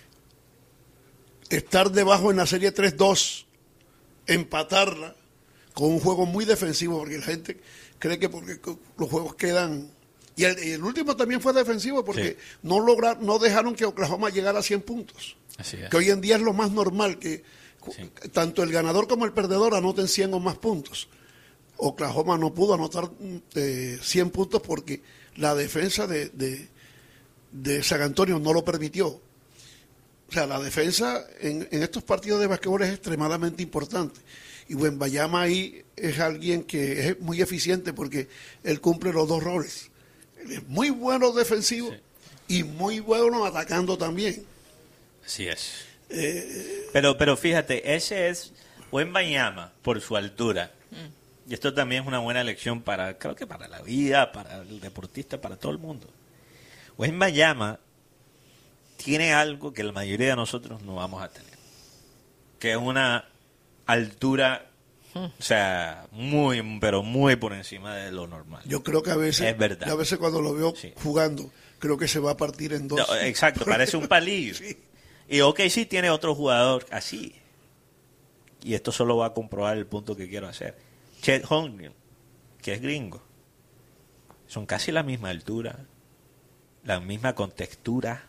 estar debajo en la serie tres dos, empatarla con un juego muy defensivo, porque la gente cree que porque los juegos quedan... Y el, y el último también fue defensivo, porque sí. no logra, no dejaron que Oklahoma llegara a cien puntos. Así es. Que hoy en día es lo más normal, que sí. tanto el ganador como el perdedor anoten cien o más puntos. Oklahoma no pudo anotar eh, cien puntos porque la defensa de, de, de San Antonio no lo permitió. O sea, la defensa en, en estos partidos de basquetbol es extremadamente importante. Y Wembanyama ahí es alguien que es muy eficiente porque él cumple los dos roles. Él es muy bueno defensivo sí. y muy bueno atacando también. Así es. Eh, pero, pero fíjate, ese es Wembanyama por su altura. Mm. Y esto también es una buena lección para, creo que para la vida, para el deportista, para todo el mundo. Wembanyama tiene algo que la mayoría de nosotros no vamos a tener, que es una altura, o sea, muy, pero muy por encima de lo normal. Yo creo que a veces, es verdad. A veces cuando lo veo sí. jugando, creo que se va a partir en dos. No, exacto, parece un palillo. sí. Y O K C tiene otro jugador así. Y esto solo va a comprobar el punto que quiero hacer. Chet Holmgren, que es gringo, son casi la misma altura, la misma contextura.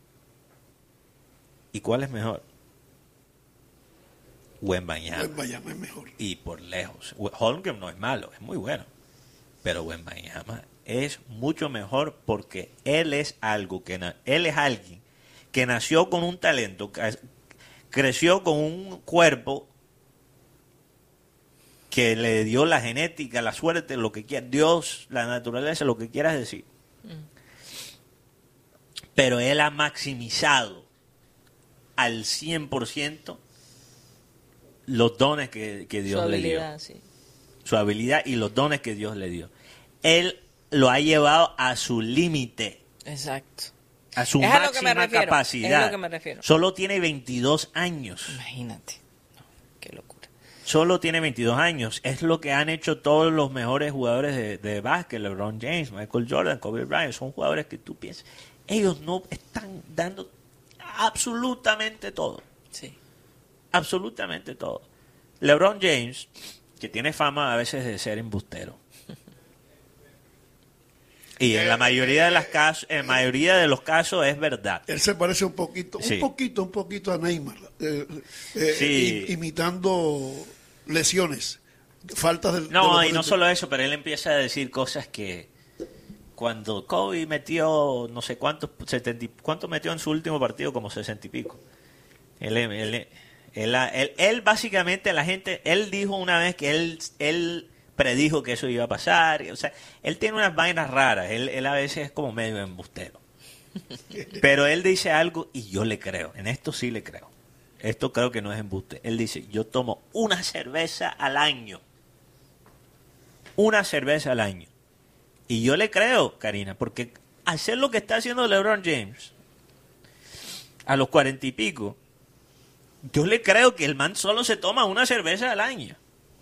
¿Y cuál es mejor? Wembanyama. Wembanyama es mejor. Y por lejos. Holmgren no es malo, es muy bueno. Pero Wembanyama es mucho mejor porque él es algo que na- él es alguien que nació con un talento, creció con un cuerpo que le dio la genética, la suerte, lo que quiera, Dios, la naturaleza, lo que quieras decir. Mm. Pero él ha maximizado al cien por ciento los dones que, que Dios Su le dio. habilidad, sí. Su habilidad y los dones que Dios le dio. Él lo ha llevado a su límite. Exacto. A su es máxima a lo que me capacidad. Es a lo que me refiero. Solo tiene veintidós años. Imagínate. No, qué locura. Solo tiene veintidós años. Es lo que han hecho todos los mejores jugadores de, de básquet. LeBron James, Michael Jordan, Kobe Bryant. Son jugadores que tú piensas. Ellos no están dando absolutamente todo. Sí. Absolutamente todo. LeBron James, que tiene fama a veces de ser embustero. Y en la mayoría de las casos, en mayoría de los casos es verdad. Él se parece un poquito, sí. un poquito, un poquito a Neymar, eh, eh, sí. imitando lesiones, faltas del. No, de y no solo eso, pero él empieza a decir cosas que cuando Kobe metió no sé cuántos, setenta, cuánto metió en su último partido, como sesenta y pico. Él, él, él, él, él, él básicamente la gente, él dijo una vez que él, él predijo que eso iba a pasar, o sea, él tiene unas vainas raras, él, él a veces es como medio embustero, pero él dice algo y yo le creo, en esto sí le creo, esto creo que no es embuste, él dice, yo tomo una cerveza al año, una cerveza al año, y yo le creo, Karina, porque hacer lo que está haciendo LeBron James, a los cuarenta y pico, yo le creo que el man solo se toma una cerveza al año.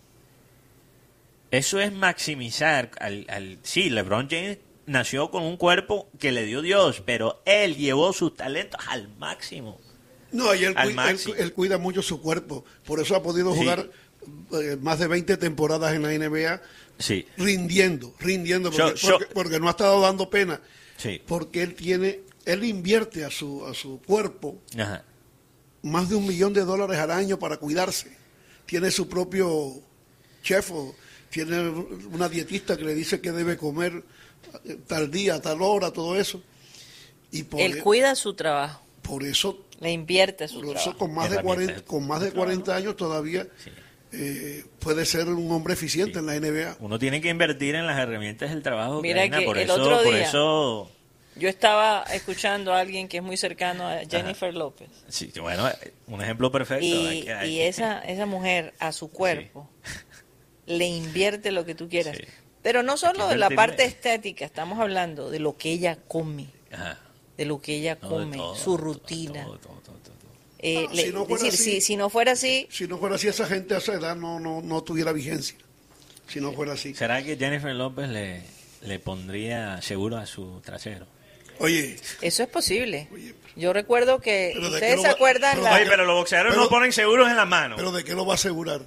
Eso es maximizar al, al... Sí, LeBron James nació con un cuerpo que le dio Dios, pero él llevó sus talentos al máximo. No, y él, Al cui- él, máximo. él cuida mucho su cuerpo. Por eso ha podido Sí. jugar eh, más de veinte temporadas en la N B A Sí, rindiendo, rindiendo, porque, Yo- yo- porque, porque no ha estado dando pena. sí. Porque él tiene, él invierte a su, a su cuerpo Ajá. más de un millón de dólares al año para cuidarse. Tiene su propio chef, o tiene una dietista que le dice que debe comer eh, tal día, tal hora, todo eso. Y por, Él cuida su trabajo, por eso, le invierte su por eso trabajo. con más de Herramientas. cuarenta, con más de cuarenta años todavía Sí. eh, puede ser un hombre eficiente Sí. en la N B A. Uno tiene que invertir en las herramientas del trabajo. Mira Karina, que por el eso, otro por día- eso, Yo estaba escuchando a alguien que es muy cercano a Jennifer López. sí, bueno, un ejemplo perfecto. hay Y, que- hay y que- esa, esa mujer a su cuerpo le invierte lo que tú quieras. Sí. Pero no solo Hay que de la invertirle. parte estética, estamos hablando de lo que ella come, Ajá. de lo que ella No, de come, todo, su todo, rutina. todo, todo, todo, todo. Eh, No, le- si no es fuera decir, así- si, si no fuera así, Si no fuera así, esa gente a esa edad no, no, no tuviera vigencia. Si no fuera así. ¿Será que Jennifer López le, le pondría seguro a su trasero? Oye, eso es posible. Oye, Yo recuerdo que pero ¿de qué ustedes lo se va- acuerdan pero la... de Oye, pero los boxeadores pero- no ponen seguros en las manos. ¿pero de qué lo va a asegurar?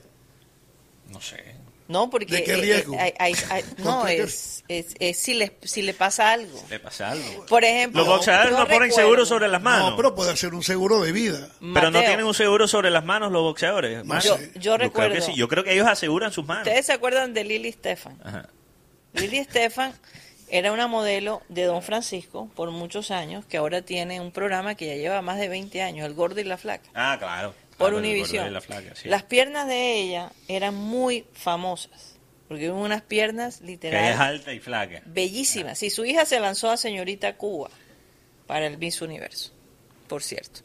No sé. No, porque ¿De qué eh, eh, riesgo? hay- hay- hay- no ¿Contra qué? es, es, es si le si le pasa algo. Le pasa algo. Por ejemplo, Los boxeadores yo no ponen recuerdo- seguro sobre las manos. No, pero puede ser un seguro de vida. Pero no Mateo, tienen un seguro sobre las manos los boxeadores. No Yo, sé. yo recuerdo. creo que sí. Yo creo que ellos aseguran sus manos. ¿Ustedes se acuerdan de Lily Stefan? Ajá. Lily Stefan era una modelo de Don Francisco por muchos años, que ahora tiene un programa que ya lleva más de veinte años, El Gordo y la Flaca, Ah, claro. por Claro, el Univisión. gordo y la flaca, sí. Las piernas de ella eran muy famosas, porque eran unas piernas Que ella es literal alta y flaca. bellísimas. Sí, su hija se lanzó a Señorita Cuba para el Miss Universo, por cierto.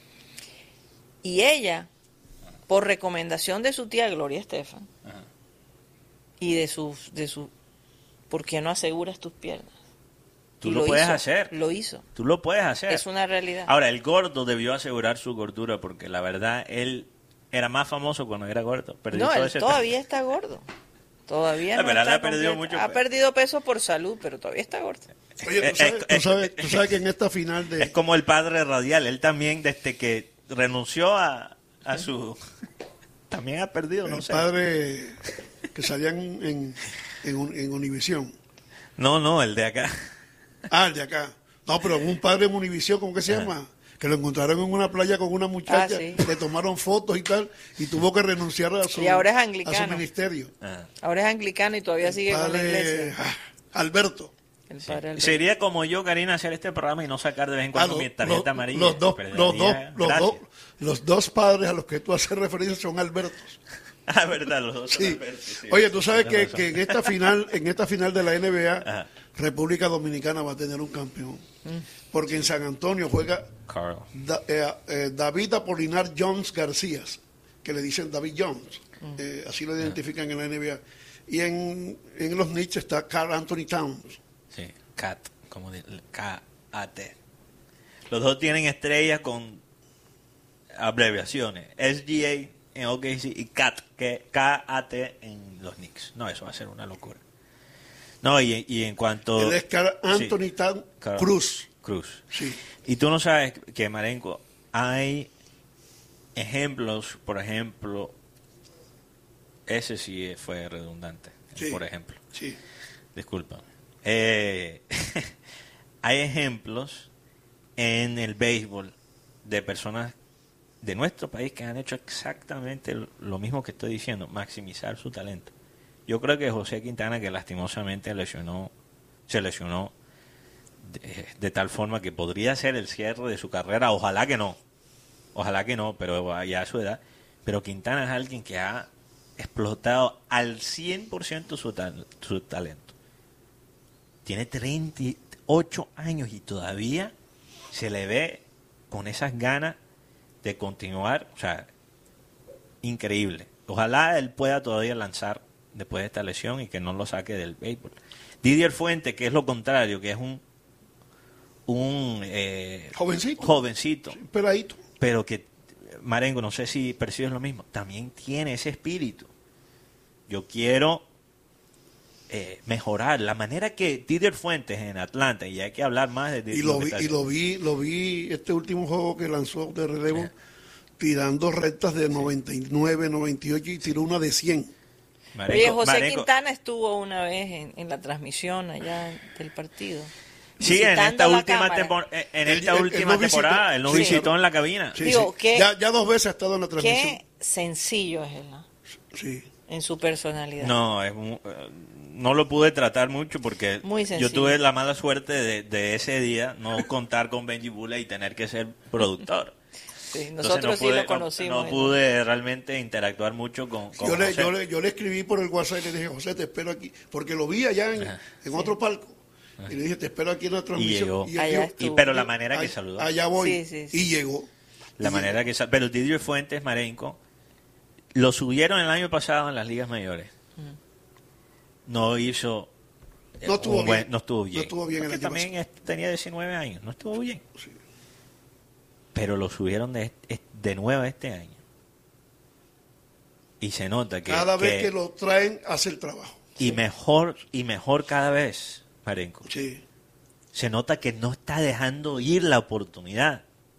Y ella, por recomendación de su tía Gloria Estefan, Ajá. y de sus de su ¿por qué no aseguras tus piernas? Tú Y lo puedes hizo, hacer. Lo hizo. Tú lo puedes hacer. Es una realidad. Ahora, el gordo debió asegurar su gordura porque la verdad él era más famoso cuando era gordo. Perdió no, todo él ese todavía está gordo. Todavía La no verdad, está ha perdido completo. mucho Ha peso. perdido peso por salud, pero todavía está gordo. Oye, tú sabes, tú sabes, tú sabes que en esta final Es de... como el padre radial. Él también, desde que renunció a, a su... También ha perdido, no El sé. padre que salían en, en, Un- en Univisión. No, no, el de acá. Ah, el de acá. No, pero un padre en Univisión, ¿cómo que se llama? Que lo encontraron en una playa con una muchacha, Ah, sí. le tomaron fotos y tal, y tuvo que renunciar a su, Y ahora es a su anglicano. ministerio. Ah. Ahora es anglicano y todavía sigue con la Padre iglesia. ah, Alberto. El padre Alberto. Sería como yo, Karina, hacer este programa y no sacar de vez en cuando Ah, mi los- tarjeta los- amarilla. Los dos, Perdería los, dos, los, gracia. dos, los dos padres a los que tú haces referencia son Albertos. Ah, verdad, los dos son Sí. Alberto, sí. Oye, tú sabes Tienes que, razón. que en esta final, en esta final de la N B A, Ajá. República Dominicana va a tener un campeón. Porque en San Antonio juega Carl. Da- eh, eh, David Apolinar Jones García, que le dicen David Jones, eh, así lo identifican en la N B A. Y en, en los Knicks está Carl Anthony Towns. Sí, C A T, como de K A T. Los dos tienen estrellas con abreviaciones. S G A en O K C y C A T, que K A T en los Knicks. No, eso va a ser una locura. No, y, y en cuanto... Él es Carl Sí, Anthony Towns Carl Cruz. Cruz. Sí. Y tú no sabes que, Marenco, hay ejemplos, por ejemplo, ese sí fue redundante, Sí. por ejemplo. Sí. Disculpa. Eh, hay ejemplos en el béisbol de personas de nuestro país que han hecho exactamente lo mismo que estoy diciendo, maximizar su talento. Yo creo que José Quintana, que lastimosamente lesionó, se lesionó de, de tal forma que podría ser el cierre de su carrera, ojalá que no, ojalá que no, pero ya a su edad. Pero Quintana es alguien que ha explotado al cien por ciento su, tal- su talento. Tiene treinta y ocho años y todavía se le ve con esas ganas de continuar. O sea, increíble. Ojalá él pueda todavía lanzar después de esta lesión y que no lo saque del béisbol. Didier Fuente, que es lo contrario, que es un un eh, Jovencito. jovencito, Sí, peladito. pero que, Marengo, no sé si percibes lo mismo, también tiene ese espíritu. Yo quiero eh, mejorar la manera que Didier Fuentes en Atlanta, y hay que hablar más de, de Y lo que vi, está y lo haciendo. vi, lo vi este último juego que lanzó de relevo, tirando rectas de noventa y nueve, noventa y ocho y tiró una de cien. Marengo, Oye, José Marengo, Quintana estuvo una vez en, en la transmisión allá del partido. sí, en visitando esta la última, cámara. tempor- en Él- esta él- él última no visitó- temporada, él no sí, visitó sí. en la cabina. Sí, Digo, sí. ¿qué- Ya, ya dos veces ha estado en la transmisión. Qué sencillo es él, ¿no? Sí. En su personalidad. No, es un- eh, no lo pude tratar mucho porque Muy yo sencillo. tuve la mala suerte de, de ese día no contar con Benji Bula y tener que ser productor. Sí, Entonces nosotros no sí pude- lo conocimos. No, no pude realmente interactuar mucho con, con Yo le, José. yo, le, yo le escribí por el WhatsApp y le dije, José, te espero aquí, porque lo vi allá en, Ajá. en otro palco. Y le dije, te espero aquí en la transmisión. llegó. él Allá dijo, estuvo. Y, pero la manera que "Ay, saludó. Allá voy. Sí, sí, sí. Y llegó. La Y manera llegó. que sal- pero Didier Fuentes, Marenco, lo subieron el año pasado en las ligas mayores. No hizo eh, No estuvo un buen- bien. no estuvo bien. No estuvo bien el Porque año también es- tenía diecinueve años, no estuvo bien. Sí. Pero lo subieron de, est- de nuevo este año. Y se nota que, Cada vez que- que lo traen, hace el trabajo. y mejor y mejor cada vez, Marenco. Sí. Se nota que no está dejando ir la oportunidad.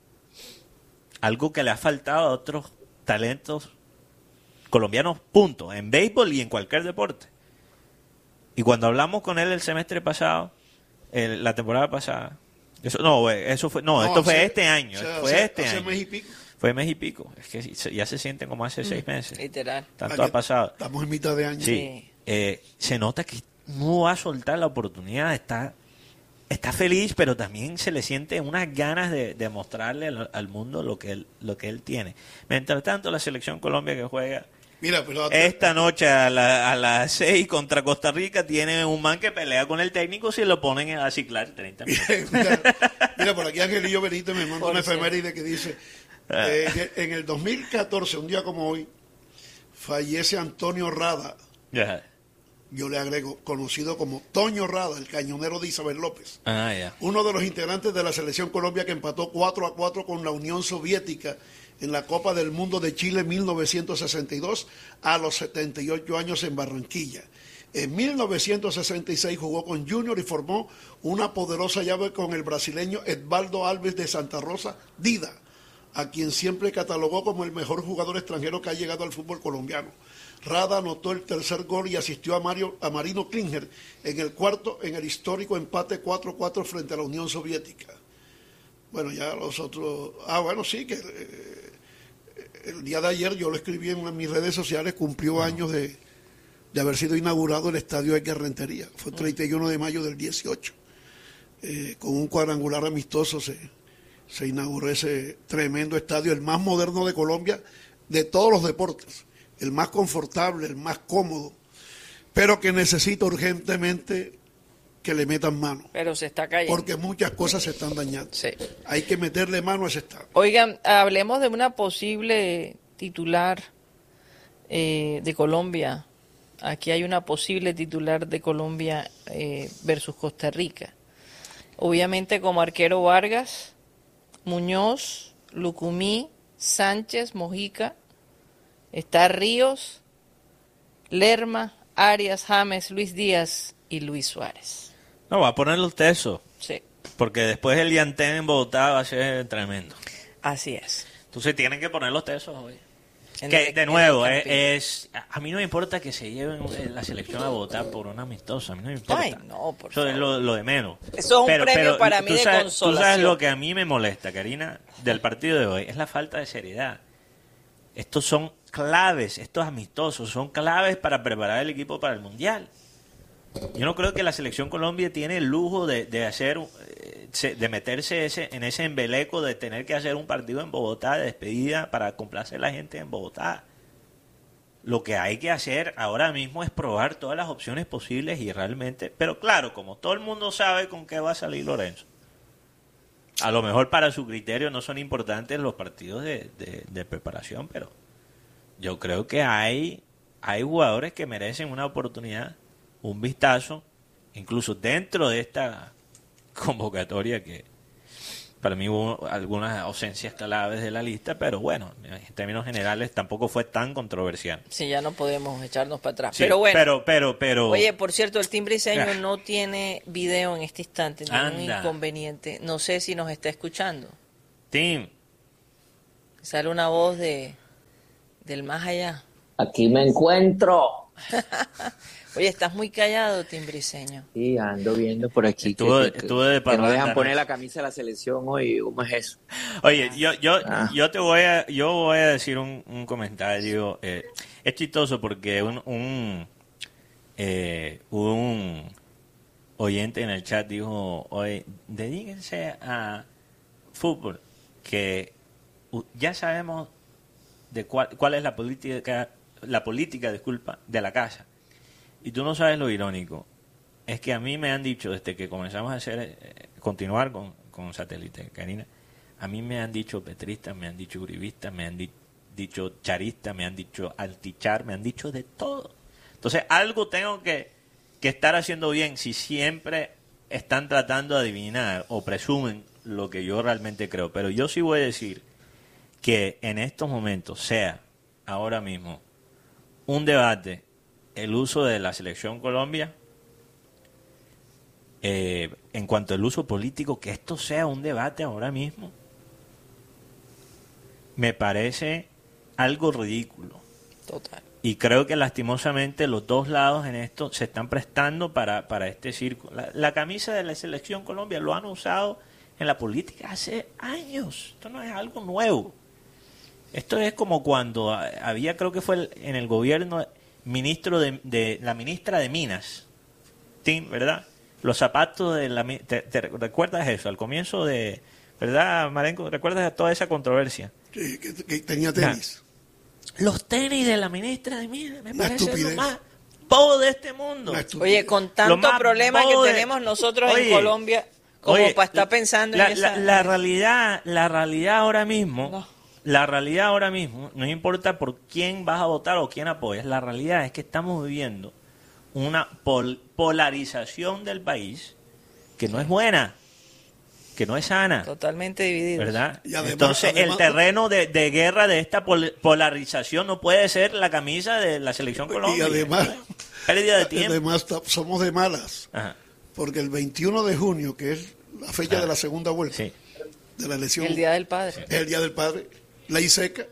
Algo que le ha faltado a otros talentos colombianos, punto, en béisbol y en cualquier deporte. Y cuando hablamos con él el semestre pasado, el- la temporada pasada, eso no, eso fue, no, No, esto fue hace- este año, o sea, fue hace- este hace año. mes y pico. Fue mes y pico, es que se- ya se sienten como hace seis meses. Literal. Tanto Aquí ha pasado. Estamos en mitad de año. Sí, Sí. eh, se nota que no va a soltar la oportunidad, está, está feliz, pero también se le siente unas ganas de, de mostrarle al, al mundo lo que, él, lo que él tiene. Mientras tanto, la selección Colombia que juega Mira, pero esta noche a, la- a las seis contra Costa Rica tiene un man que pelea con el técnico si lo ponen a ciclar treinta minutos. mira, mira, por aquí Angelillo Benítez me manda Por una cierto. efeméride que dice, Ah. eh, en el dos mil catorce, un día como hoy, fallece Antonio Rada, Ya. yo le agrego, conocido como Toño Rada, el cañonero de Isabel López, Ah, ya. uno de los integrantes de la selección Colombia que empató cuatro a cuatro con la Unión Soviética en la Copa del Mundo de Chile mil novecientos sesenta y dos a los setenta y ocho años en Barranquilla. En mil novecientos sesenta y seis jugó con Junior y formó una poderosa llave con el brasileño Edvaldo Alves de Santa Rosa Dida, a quien siempre catalogó como el mejor jugador extranjero que ha llegado al fútbol colombiano. Rada anotó el tercer gol y asistió a, Mario, a Marino Klinger en el cuarto en el histórico empate cuatro a cuatro frente a la Unión Soviética. Bueno, ya los otros... Ah, bueno, sí, que eh, el día de ayer yo lo escribí en mis redes sociales, cumplió años de, de haber sido inaugurado el estadio Edgar Rentería. Fue el treinta y uno de mayo del dieciocho. Eh, con un cuadrangular amistoso se, se inauguró ese tremendo estadio, el más moderno de Colombia, de todos los deportes, el más confortable, el más cómodo, pero que necesita urgentemente que le metan mano, Pero se está cayendo. porque muchas cosas se están dañando. Sí. Hay que meterle mano a ese estadio. Oigan, hablemos de una posible titular eh, de Colombia. Aquí hay una posible titular de Colombia eh, versus Costa Rica. Obviamente como arquero Vargas, Muñoz, Lucumí, Sánchez, Mojica, está Ríos, Lerma, Arias, James, Luis Díaz y Luis Suárez. No, va a poner los tesos, Sí, porque después el Yantén en Bogotá va a ser tremendo. así es. Entonces tienen que poner los tesos hoy. En Que, el- de en nuevo, el es, Campín. es- a mí no me importa que se lleven eh, la selección a votar por una amistosa, a mí no me importa. Ay, no, por Eso es favor. lo, lo de menos. Eso es un premio para mí tú de sabes, Tú consolación. sabes lo que a mí me molesta, Karina, del partido de hoy, es la falta de seriedad. Estos son claves, estos amistosos son claves para preparar el equipo para el Mundial. Yo no creo que la selección Colombia tiene el lujo de, de hacer, eh, se- de meterse ese, en ese embeleco de tener que hacer un partido en Bogotá de despedida para complacer a la gente en Bogotá. Lo que hay que hacer ahora mismo es probar todas las opciones posibles y realmente, pero claro, como todo el mundo sabe con qué va a salir Lorenzo, a lo mejor para su criterio no son importantes los partidos de, de- de preparación, pero yo creo que hay, hay jugadores que merecen una oportunidad, un vistazo, incluso dentro de esta convocatoria que, Para mí hubo algunas ausencias claves de la lista, pero bueno, en términos generales tampoco fue tan controversial. Sí, ya no podemos echarnos para atrás. Sí, pero bueno. Pero, pero, pero... Oye, por cierto, el timbriseño Ah. no tiene video en este instante, ningún Anda. inconveniente. No sé si nos está escuchando. Tim, Sale una voz de del más allá. Aquí me encuentro. Oye, estás muy callado, timbriseño. Sí, ando viendo por aquí Estuvo- que, que- estuvo de que no parranda, dejan ¿no? poner la camisa de la selección hoy. ¿Cómo es eso? oye, yo, yo, Ah. yo te voy a, yo voy a decir un, un comentario. eh, es chistoso porque un, un, eh, un oyente en el chat dijo, oye, dedíquense a fútbol, que u- ya sabemos de cuál, cuál es la política, la política, disculpa, de la casa. Y tú no sabes lo irónico. Es que a mí me han dicho, desde que comenzamos a hacer, eh, continuar con, con Satélite, Karina, a mí me han dicho petristas, me han dicho uribistas, me han di- dicho charistas, me han dicho altichar, me han dicho de todo. Entonces, algo tengo que, que estar haciendo bien si siempre están tratando de adivinar o presumen lo que yo realmente creo. Pero yo sí voy a decir que en estos momentos sea ahora mismo un debate el uso de la selección Colombia eh, en cuanto al uso político, que esto sea un debate ahora mismo me parece algo ridículo. Total. Y creo que lastimosamente los dos lados en esto se están prestando para, para este circo. La, la camisa de la selección Colombia lo han usado en la política hace años. Esto no es algo nuevo. Esto es como cuando a- había, creo que fue el- en el gobierno, ministro de, de la ministra de Minas, Tim, ¿verdad? Los zapatos de la... mi- ¿Te, te recuerdas eso? Al comienzo de... ¿Verdad, Marenco? ¿Recuerdas toda esa controversia? Sí, que, que tenía tenis. Los tenis de la ministra de Minas me Una parece lo estupidez. más bobo de este mundo. Una estupidez. Oye, con Lo tanto más problema que bobo de- tenemos nosotros Oye, en Colombia, como Oye, para estar pensando la, en esa... la, la realidad, la realidad ahora mismo, No. la realidad ahora mismo, no importa por quién vas a votar o quién apoyas, la realidad es que estamos viviendo una pol- polarización del país que no es buena, que no es sana. Totalmente dividido. ¿Verdad? Y además- Entonces, además- el terreno de, de guerra de esta pol- polarización no puede ser la camisa de la selección Colombia. Y además, Pérdida de tiempo. además ta- somos de malas, Ajá, porque el veintiuno de junio, que es la fecha Ah, de la segunda vuelta sí. de la elección, El Día del Padre. es el Día del Padre, ley seca.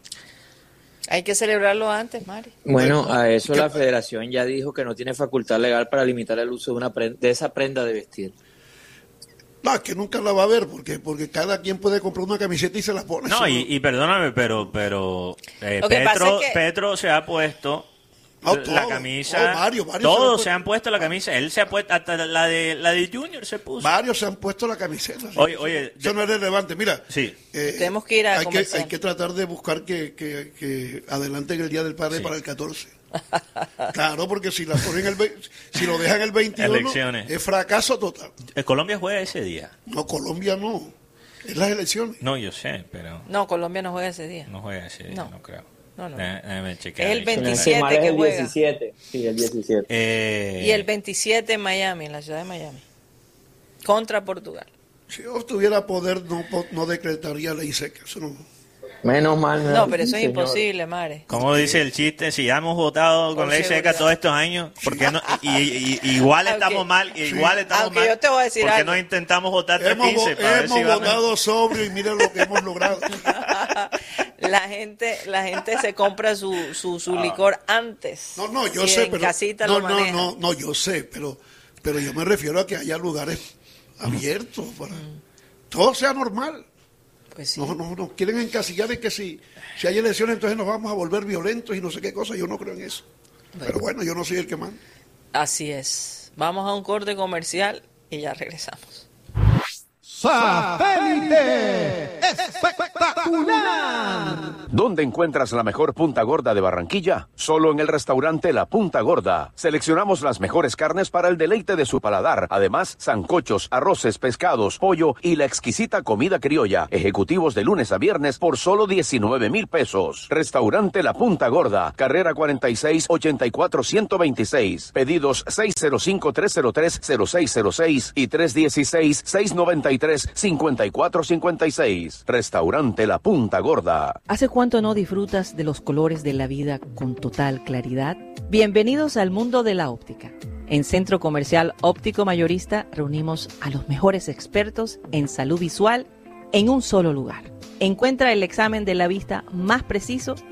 Hay que celebrarlo antes, Mari. Bueno, a eso ¿Qué la pa- federación ya dijo que no tiene facultad legal para limitar el uso de, una pre- de esa prenda de vestir. No, que nunca la va a ver, porque porque cada quien puede comprar una camiseta y se la pone. No, Eso y, y perdóname, pero pero eh, Lo que pasa Petro, es que- Petro se ha puesto No, la todo, camisa. todo, varios, varios todos se se han han puesto la camisa. Él se ha puesto, hasta la de la de Junior se puso. Varios se han puesto la camiseta. Oye, oye, Eso no es relevante. Mira, Sí. eh, Tenemos que ir a hay que, comercial. hay que tratar de buscar que, que, que adelanten el Día del Padre Sí. para el catorce. Claro, porque si la ponen el ve- si lo dejan el veintiuno, Elecciones. es fracaso total. Eh, Colombia juega ese día. No, Colombia no. Es las elecciones. No, yo sé, pero No, Colombia no juega ese día. no juega ese día, no, No. creo. No, no. Déjame- déjame chequear Es el ahí. veintisiete Mal es que el juega. diecisiete. Sí, el diecisiete. Eh, Y el veintisiete en Miami, en la ciudad de Miami. Contra Portugal. Si yo tuviera poder, no, po- no decretaría ley seca. Eso no. Menos mal. No, pero eso es señor. imposible, Mare. ¿Cómo dice el chiste? Si ya hemos votado con Por ley seca seguridad. todos estos años, ¿por qué no? Y, y- y- igual Aunque- estamos mal, igual estamos Aunque mal. yo te voy a decir ¿Por qué algo. no intentamos votar Hemos, tres quince vo- para ver hemos si va votado sobrio y mira lo que hemos logrado. La gente, la gente se compra su, su, su licor antes. No, no, yo Si sé, en pero casita no, lo no, manejan. no, no, yo sé, pero, pero yo me refiero a que haya lugares abiertos para todo sea normal. Pues sí. No, no, nos quieren encasillar en que si, si hay elecciones entonces nos vamos a volver violentos y no sé qué cosa. Yo no creo en eso. Pero bueno, yo no soy el que manda. Así es. Vamos a un corte comercial y ya regresamos. Satélite espectacular. ¿Dónde encuentras la mejor punta gorda de Barranquilla? Solo en el restaurante La Punta Gorda. Seleccionamos las mejores carnes para el deleite de su paladar. Además, sancochos, arroces, pescados, pollo y la exquisita comida criolla. Ejecutivos de lunes a viernes por solo diecinueve mil pesos. Restaurante La Punta Gorda, carrera cuarenta y seis, ochenta y cuatro, ciento veintiséis. Pedidos seis cero cinco, tres cero tres, cero seis cero seis y tres uno seis, seis nueve tres, cinco cuatro cinco seis. Restaurante La Punta Gorda. ¿Hace cuánto no disfrutas de los colores de la vida con total claridad? Bienvenidos al mundo de la óptica. En Centro Comercial Óptico Mayorista reunimos a los mejores expertos en salud visual en un solo lugar. Encuentra el examen de la vista más preciso